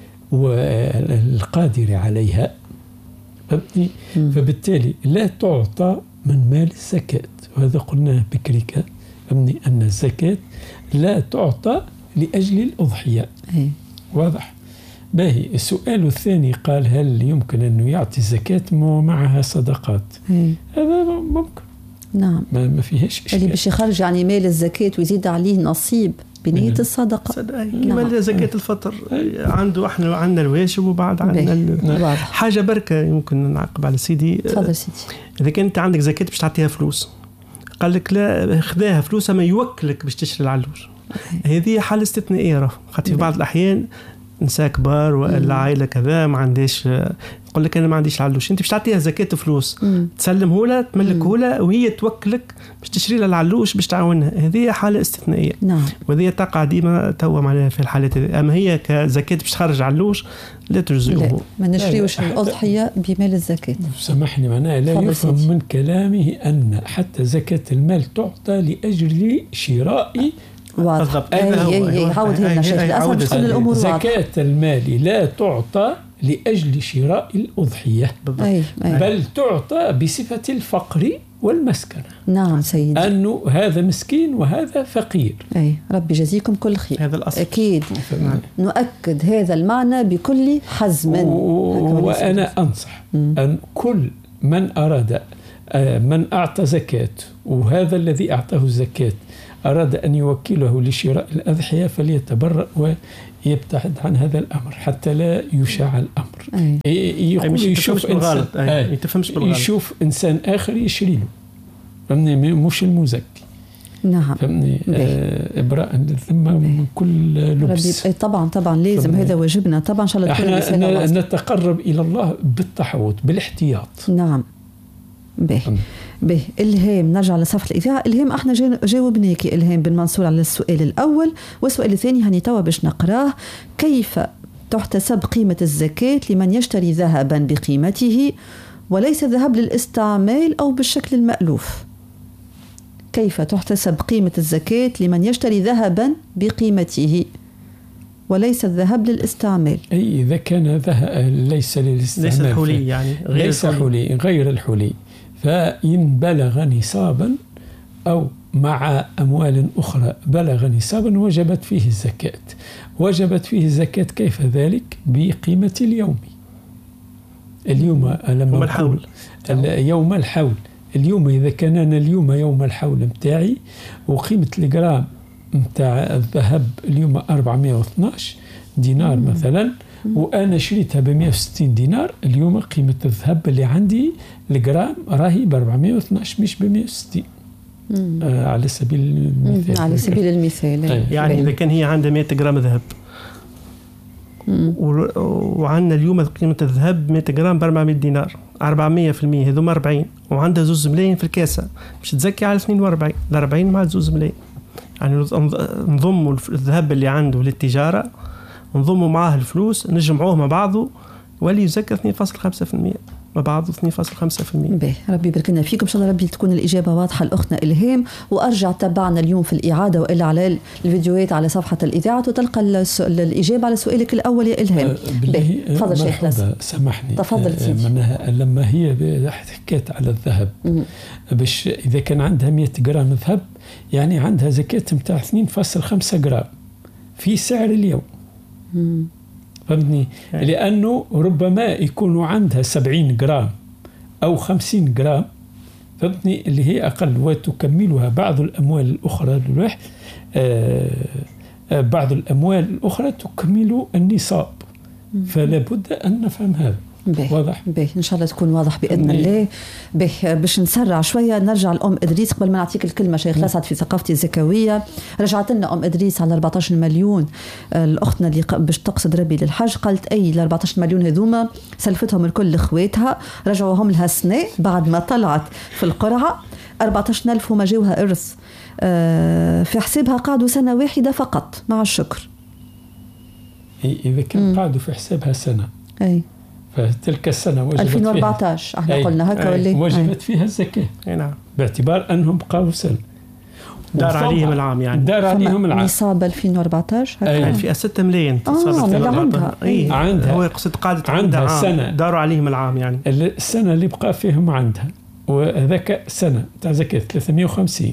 Speaker 4: والقادر عليها، فبالتالي لا تعطى من مال الزكاة. وهذا قلناه بكريكا أمني أن الزكاة لا تعطى لأجل الأضحية.
Speaker 3: أي.
Speaker 4: واضح. باهي. السؤال الثاني قال هل يمكن أنه يعطي الزكاة ومعها صدقات؟
Speaker 3: أي.
Speaker 4: هذا ممكن.
Speaker 3: نعم.
Speaker 4: ما, ما فيهاش إشكال.
Speaker 3: اللي باش يخرج يعني مال الزكاة ويزيد عليه نصيب بنية الصدقة.
Speaker 5: كما نعم. زكاة الفطر عنده احنا عندنا الواجب وبعد عندنا حاجة بركة. يمكن نعقب على سيدي.
Speaker 3: تفضل سيدي.
Speaker 5: إذا كنت عندك زكاة باش تعطيها فلوس، قال لك لا خذاها فلوسها ما يوكلك باش تشري العلوش، هذه حالة استثنائية. خاطر في بعض الأحيان نساء كبار ولا عائله كذا ما عندهاش، يقول لك انا ما عنديش العلوش، انت باش تعطيها زكاه فلوس تسلمه لها تملكه لها وهي توكلك باش تشري لها العلوش باش تعاونها. هذه حاله استثنائيه
Speaker 3: نعم،
Speaker 5: وهذه تقع ديما توا معناها في الحالات هذه. اما هي كزكاه باش تخرج علوش لا تجزئه.
Speaker 3: ما نشريوش الاضحيه بمال الزكاه.
Speaker 4: سامحني معناها لا يفهم سيدي. من كلامه ان حتى زكاه المال تعطى لاجل شراء
Speaker 3: بالضبط. اي اي عاود هنا شيخ للاسف كل الامور واضحه.
Speaker 4: زكاه المال لا تعطى لاجل شراء الاضحيه،
Speaker 3: أي أي.
Speaker 4: بل تعطى بصفه الفقر والمسكنه.
Speaker 3: نعم سيدي،
Speaker 4: انه هذا مسكين وهذا فقير.
Speaker 3: اي ربي يجزيكم كل خير.
Speaker 5: هذا الاصل
Speaker 3: اكيد. نعم. نؤكد هذا المعنى بكل حزم.
Speaker 4: و... وانا انصح م. ان كل من اراد من اعطى زكاه وهذا الذي اعطاه الزكاه أراد أن يوكله لشراء الأضحية فليتبرأ ويبتعد عن هذا الأمر حتى لا يشاع الأمر.
Speaker 5: أي.
Speaker 4: يقول يشوف إنسان
Speaker 5: أي.
Speaker 4: يشوف إنسان آخر يشري له، فهمني، مش المزكي.
Speaker 3: نعم
Speaker 4: فهمني، آه إبراء للذمة من كل لبس.
Speaker 3: طبعا طبعا لازم هذا واجبنا طبعا. إن شاء الله
Speaker 4: احنا نتقرب إلى الله بالتحوط بالاحتياط.
Speaker 3: نعم. به به إلهام، نرجع لصفحة الإذاعة. إلهام احنا جاوبناكي إلهام بن منصور على السؤال الأول، والسؤال الثاني هني توا باش نقراه. كيف تحتسب قيمة الزكاة لمن يشتري ذهبا بقيمته وليس الذهب للاستعمال أو بالشكل المألوف؟ كيف تحتسب قيمة الزكاة لمن يشتري ذهبا بقيمته وليس الذهب للاستعمال؟
Speaker 4: أي إذا كان ذهب ليس للاستعمال،
Speaker 5: ليس الحلي يعني
Speaker 4: غير ليس الحلي غير الحلي، فإن بلغ نصابا أو مع أموال أخرى بلغ نصابا وجبت فيه الزكاة. وجبت فيه الزكاة كيف ذلك؟ بقيمة اليوم. اليوم لما
Speaker 5: يوم الحول
Speaker 4: يوم الحول اليوم إذا كان أنا اليوم يوم الحول متاعي وقيمة الجرام متاع الذهب اليوم أربعمائة واثناشر دينار مم. مثلا، وأنا شريتها ب مائة وستين دينار، اليوم قيمة الذهب اللي عندي الجرام راهي ب أربعمائة واثناشر مش ب مائة وستين. آه على سبيل المثال.
Speaker 3: على سبيل المثال
Speaker 5: يعني إذا كان هي عندها مائة جرام ذهب وعندنا اليوم قيمة الذهب مائة جرام ب أربعمائة دينار، أربعمائة في المية هذوما أربعين، وعندها زوز ملايين في الكاسة، مش تزكي على اثنين وأربعين، الأربعين مع زوز ملايين. يعني نضموا الذهب اللي عنده للتجارة نضموا معاه الفلوس نجمعوه مع بعضه ولي يزكى اثنين فاصلة خمسة بالمئة مع بعضه اثنين فاصلة خمسة بالمئة.
Speaker 3: به ربي يبارك لنا فيكم. ان شاء الله ربي تكون الإجابة واضحة لأختنا إلهام. وأرجع تبعنا اليوم في الإعادة وإلا على الفيديوهات على صفحة الإذاعة وتلقى الإجابة على سؤالك الأول يا إلهام.
Speaker 4: به تفضل شيخ لازم سامحني.
Speaker 3: تفضل سيدي.
Speaker 4: لما هي حكيت على الذهب باش إذا كان عندها مائة جرام ذهب يعني عندها زكاة متاع اثنين فاصلة خمسة جرام في سعر اليوم.
Speaker 3: مم.
Speaker 4: فهمتني؟ لأنه ربما يكون عندها سبعين جرام أو خمسين جرام، فهمتني، اللي هي أقل، وتكملها بعض الأموال الأخرى للواحد. آه آه بعض الأموال الأخرى تكمل النصاب، فلا بد أن نفهم هذا.
Speaker 3: به.
Speaker 4: واضح؟
Speaker 3: به إن شاء الله تكون واضح بإذن الله. به باش نسرع شوية نرجع لأم إدريس قبل ما نعطيك الكلمة شيخ لسعد في ثقافتي الزكوية. رجعت لنا أم إدريس على أربعة عشر مليون الأختنا اللي باش تقصد ربي للحج، قالت أي ال أربعة عشر مليون هذوما سلفتهم الكل إخواتها رجعوهم لها سنة بعد ما طلعت في القرعة أربعة عشر ألف وما جاوها إرث في حسابها قعدوا سنة واحدة فقط مع الشكر.
Speaker 4: إذا كان قعدوا في حسابها سنة
Speaker 3: أي
Speaker 4: فتلك السنة وجبت
Speaker 3: ألفين وأربعة عشر احنا قلنا هكا ولا
Speaker 4: وجبت فيها الزكاة.
Speaker 5: نعم،
Speaker 4: باعتبار أنهم بقاو سنة
Speaker 5: دار عليهم العام، يعني
Speaker 4: دار عليهم العام.
Speaker 3: نصاب ألفين وأربعة عشر
Speaker 5: هكا في ستة ملايين
Speaker 3: اه عندها
Speaker 5: اي
Speaker 4: عندها
Speaker 5: هو يقصد قاعدة
Speaker 4: عندها سنة
Speaker 5: داروا عليهم العام، يعني
Speaker 4: السنة اللي بقى فيهم عندها، وذاك سنة تاع زكاة ثلاثمائة وخمسين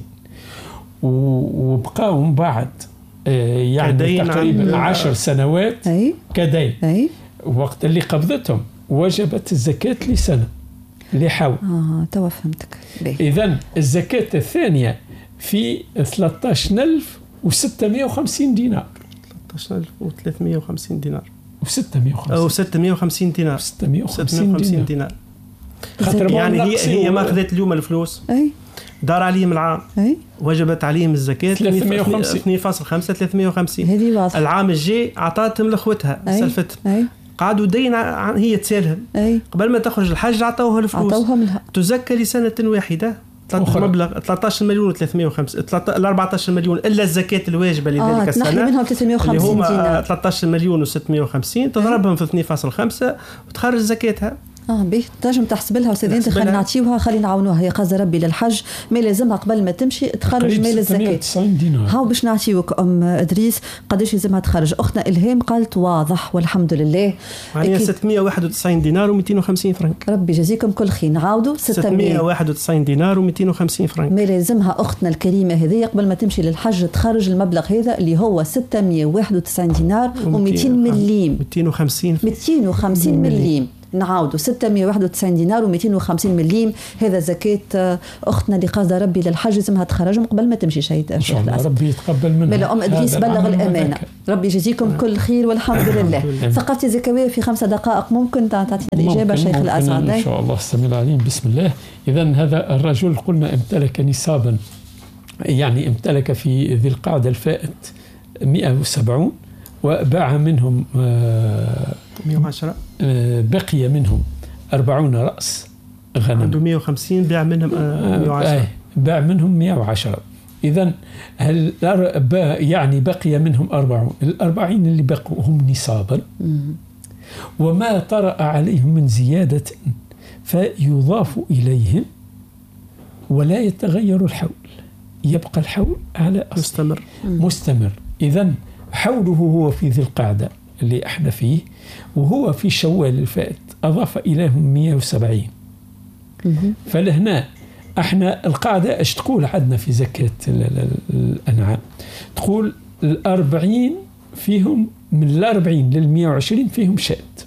Speaker 4: وبقاو من بعد يعني تقريبا عشر سنوات
Speaker 3: أي.
Speaker 4: كدين
Speaker 3: أي.
Speaker 4: وقت اللي قبضتهم وجبت الزكاة لسنة لحول.
Speaker 3: آه توا فهمتك.
Speaker 4: إذن الزكاة الثانية في ثلاثة عشر ألف وستمائة وخمسين دينار.
Speaker 5: ثلاثة عشر ألف وثلاثمائة وخمسين دينار
Speaker 4: وستمائة وخمسين
Speaker 5: أو ستمائة وخمسين دينار
Speaker 4: ستمائة وخمسين دينار.
Speaker 5: خاطر يعني هي هي ما أخذت اليوم الفلوس
Speaker 3: أي
Speaker 5: دار عليهم العام
Speaker 3: أي؟
Speaker 5: وجبت عليهم الزكاة
Speaker 4: ثلاثمائة وخمسين
Speaker 5: اثنين فاصلة خمسة ثلاثمائة وخمسين.
Speaker 3: هذه واضحة.
Speaker 5: العام الجاي عطاتهم لأخوتها سلفتهم قعدوا دين هي تسالهم قبل ما تخرج الحج عطوها الفلوس تزكى لسنة واحدة مبلغ ثلاثة عشر مليون وثلاثمائة وخمسين أربعة عشر مليون إلا الزكاة الواجبة لذلك
Speaker 3: آه
Speaker 5: السنة
Speaker 3: منهم ثلاثمائة وخمسين
Speaker 5: اللي
Speaker 3: دينار
Speaker 5: هم ثلاثة عشر مليون وستمائة وخمسين تضربهم في اثنين فاصلة خمسة وتخرج زكاتها.
Speaker 3: اه به تنجم تحسب لها وسيدي انت خلينا نعطيوها خلينا نعاونوها هي قصد ربي للحج ما لازمها قبل ما تمشي تخرج مال الزكاة هاو باش نعطيوك ام ادريس قداش لازمها تخرج. اختنا الهام قالت واضح والحمد لله
Speaker 5: يعني ستمائة وواحد وتسعين دينار ومئتين وخمسين فرنك.
Speaker 3: ربي يجزيكم كل خير. نعاودوا
Speaker 5: ستمائة وواحد وتسعين دينار ومئتين وخمسين فرنك
Speaker 3: ما لازمها اختنا الكريمه هذه قبل ما تمشي للحج تخرج المبلغ هذا اللي هو ستمائة وواحد وتسعين دينار ومئتين مليم
Speaker 5: مئتين وخمسين
Speaker 3: مئتين وخمسين مليم. نعاودوا ستمائة وواحد وتسعين دينار ومئتين وخمسين مليم. هذا زكاة أختنا اللي قاصدة ربي للحج لازمها تخرجهم قبل ما تمشي شيء
Speaker 4: إن شاء الله ربي يتقبل منها.
Speaker 3: ملا أم إدريس بلغ الأمانة ربي يجزيكم كل خير والحمد لله. ثقافتي زكوية في خمسة دقائق ممكن تعطينا الإجابة شيخ الأسعد
Speaker 4: إن شاء الله السميع العليم. بسم الله. إذن هذا الرجل قلنا امتلك نصابا يعني امتلك في ذي القعدة الفائت مئة وسبعين وباع منهم
Speaker 5: مئة وعشرة
Speaker 4: بقي منهم أربعون رأس غنم
Speaker 5: عنده مئة وخمسين باع منهم مئة وعشرة
Speaker 4: باع منهم مئة وعشرة. إذن هل يعني بقي منهم أربعون الأربعين اللي بقوا هم نصابا وما طرأ عليهم من زيادة فيضاف إليهم ولا يتغير الحول يبقى الحول على أصل
Speaker 5: مستمر
Speaker 4: مستمر. إذن حوله هو في ذي القعدة اللي احنا فيه وهو في شوال الفائت أضاف إليهم مئة وسبعين. فلهنا احنا القاعدة ايش تقول عندنا في زكاة الأنعام تقول الأربعين فيهم من الأربعين للمئة وعشرين فيهم شات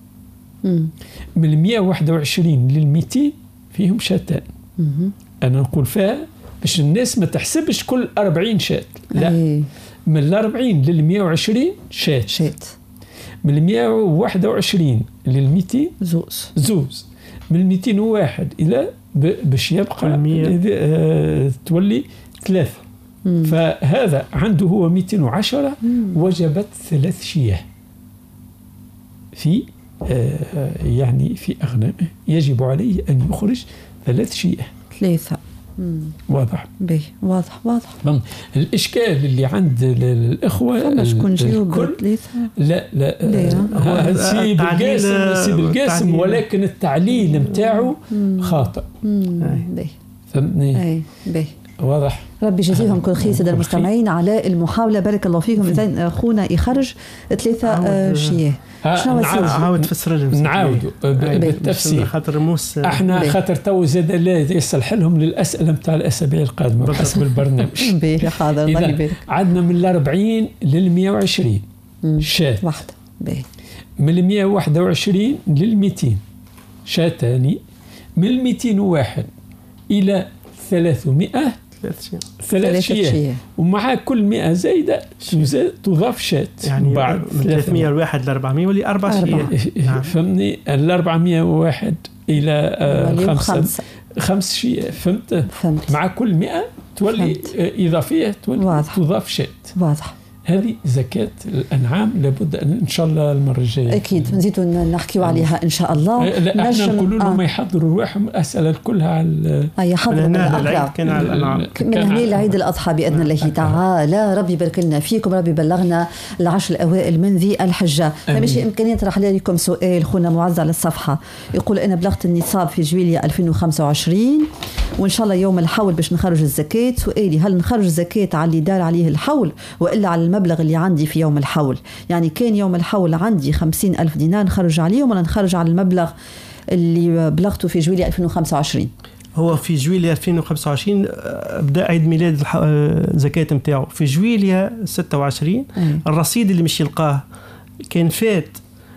Speaker 4: من المئة وواحد وعشرين للمئتين فيهم شاتان. أنا نقول فيها باش الناس ما تحسبش كل أربعين شات لا أي. من الأربعين للمئة وعشرين شات
Speaker 3: شات
Speaker 4: من المئة وواحد وعشرين للمئتين
Speaker 3: زوز
Speaker 4: زوز من المئتين وواحد إلى باش يبقى آه تولي ثلاثة. فهذا عنده هو مئتين وعشرة وجبت ثلاث شياه في آه يعني في أغنامه يجب عليه أن يخرج ثلاث شياه
Speaker 3: ثلاثة.
Speaker 4: مم. واضح
Speaker 3: به واضح واضح.
Speaker 4: الإشكال اللي عند الإخوة
Speaker 3: فما شكون جاوب
Speaker 4: لا لا سي بالقاسم سي بالقاسم ولكن التعليل متاعه خاطئ.
Speaker 3: به
Speaker 4: فهمتني
Speaker 3: به
Speaker 4: واضح.
Speaker 3: ربي يجزيهم كل خير سيد المستمعين على المحاولة بارك الله فيكم. إذن أخونا يخرج ثلاثة شياه
Speaker 5: نعاود تفسر لهم
Speaker 4: نعاود بالتفسير
Speaker 5: خاطر موس
Speaker 4: احنا خاطر تو زاد لا يصلح لهم للأسئلة نتاع الأسابيع القادمة حسب البرنامج.
Speaker 3: باهي حاضر الله يبارك.
Speaker 4: عندنا من الأربعين للمئة وعشرين شات
Speaker 3: واحدة باهي
Speaker 4: من المئة وواحد وعشرين للمئتين شاتاني من المئتين وواحد إلى ثلاثمائة ثلاث شياه ومع كل مئة زايدة تضاف شات
Speaker 5: يعني بعد من ثلاثمائة لواحد لأربعمائة ولي أربع شياه.
Speaker 4: نعم. فهمني الأربعمائة وواحد إلى آه خمسة خمسة خمس شياه فهمت؟
Speaker 3: فهمت
Speaker 4: مع كل مئة تولي آه إضافية تولي واضح. تضاف شات
Speaker 3: واضح.
Speaker 4: هذه زكاة الأنعام لابد أن إن شاء الله المرة الجاية
Speaker 3: أكيد نزيدوا نحكيوا عليها إن شاء الله.
Speaker 4: لا احنا نقولوا لهم آه. يحضروا رواحهم أسئلة كلها على
Speaker 3: أي يحضروا من العيد
Speaker 5: كان على الأنعام
Speaker 3: من هنا لعيد الأضحى بإذن الله تعالى. ربي يبارك لنا فيكم ربي بلغنا العشر الأوائل من ذي الحجة. فماشي إمكانية نطرح لكم سؤال خونا معز على الصفحة يقول أنا بلغت النصاب في جويلية ألفين وخمسة وعشرين وإن شاء الله يوم الحول باش نخرج الزكاة. سؤالي هل نخرج الزكاة على اللي دار عليه الحول وإلا على المبلغ اللي عندي في يوم الحول؟ يعني كان يوم الحول عندي خمسين ألف دينار نخرج عليهم ولا نخرج على المبلغ اللي بلغته في جويلية ألفين وخمسة وعشرين؟
Speaker 5: هو في جويلية ألفين وخمسة وعشرين بدأ عيد ميلاد الزكاة متاعه في جويلية ستة وعشرين. أي. الرصيد اللي مش يلقاه كان فات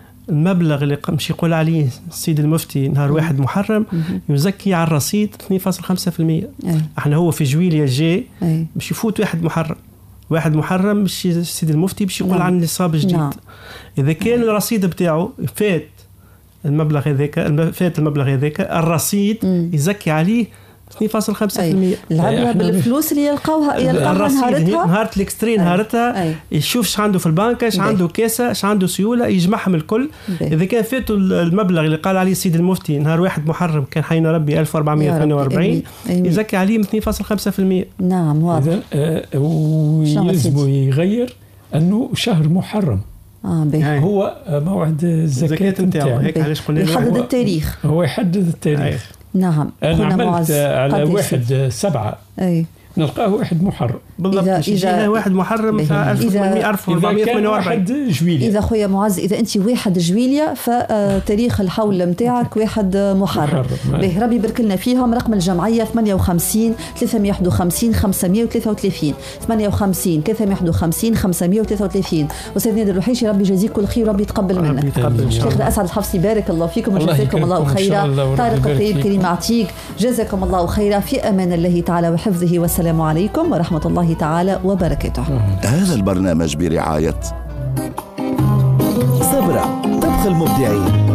Speaker 5: المبلغ اللي مش يقول عليه السيد المفتي نهار واحد محرم يزكي على الرصيد اثنين فاصلة خمسة بالمئة. احنا هو في جويلية جاي مش يفوت واحد محرم واحد محرم مش السيد المفتي باش يقول عن نصاب جديد. نعم. إذا كان الرصيد بتاعه فات المبلغ هذاك فات المبلغ هذاك الرصيد مم. يزكي عليه اثنين فاصلة خمسة بالمئة.
Speaker 3: العبرة بالفلوس اللي يلقاوها يلقاوها نهارتها
Speaker 5: نهار الاكستري نهارتها يشوف اش عنده في البنك، اش عنده كاسه، اش عنده سيوله، يجمعهم الكل. بي. اذا كان فاتوا المبلغ اللي قال عليه السيد المفتي نهار واحد محرم كان حينا ربي ألف وأربعمئة وثمانية وأربعين يزكي عليه اثنين فاصلة خمسة بالمئة.
Speaker 3: نعم واضح.
Speaker 4: آه ويلزم يغير انه شهر محرم
Speaker 3: آه بيه.
Speaker 4: هو موعد الزكاة نتاعو،
Speaker 5: هيك علاش قلنا
Speaker 3: يحدد التاريخ.
Speaker 4: هو يحدد التاريخ.
Speaker 3: نعم.
Speaker 4: أنا عملت على واحد سبعة
Speaker 3: أي.
Speaker 4: نلقاه واحد محرم
Speaker 5: بالضبط. إذا, إذا واحد محرم ألف وأربعمئة وثمانية وأربعين.
Speaker 3: إذا خويا معز إذا أنت واحد جويليا فتاريخ الحول متاعك واحد محرم. به ربي يبارك لنا فيهم. رقم الجمعية ثمانية وخمسين ثلاثمئة وواحد وخمسين خمسمئة وثلاثة وثلاثين ثمانية وخمسين ثلاثمئة وواحد وخمسين خمسمئة وثلاثة وثلاثين. أستاذ نادر الوحيشي ربي يجازيك كل خير وربي يتقبل منك. شيخنا أسعد الحفصي بارك الله فيكم وجزاكم الله خيرا. طارق الطيب كريم عتيق جزاكم الله خيرا. في أمان الله تعالى وحفظه والسلام عليكم ورحمة الله تعالى وبركاته.
Speaker 2: هذا البرنامج برعاية صبرا طبخ المبدعين.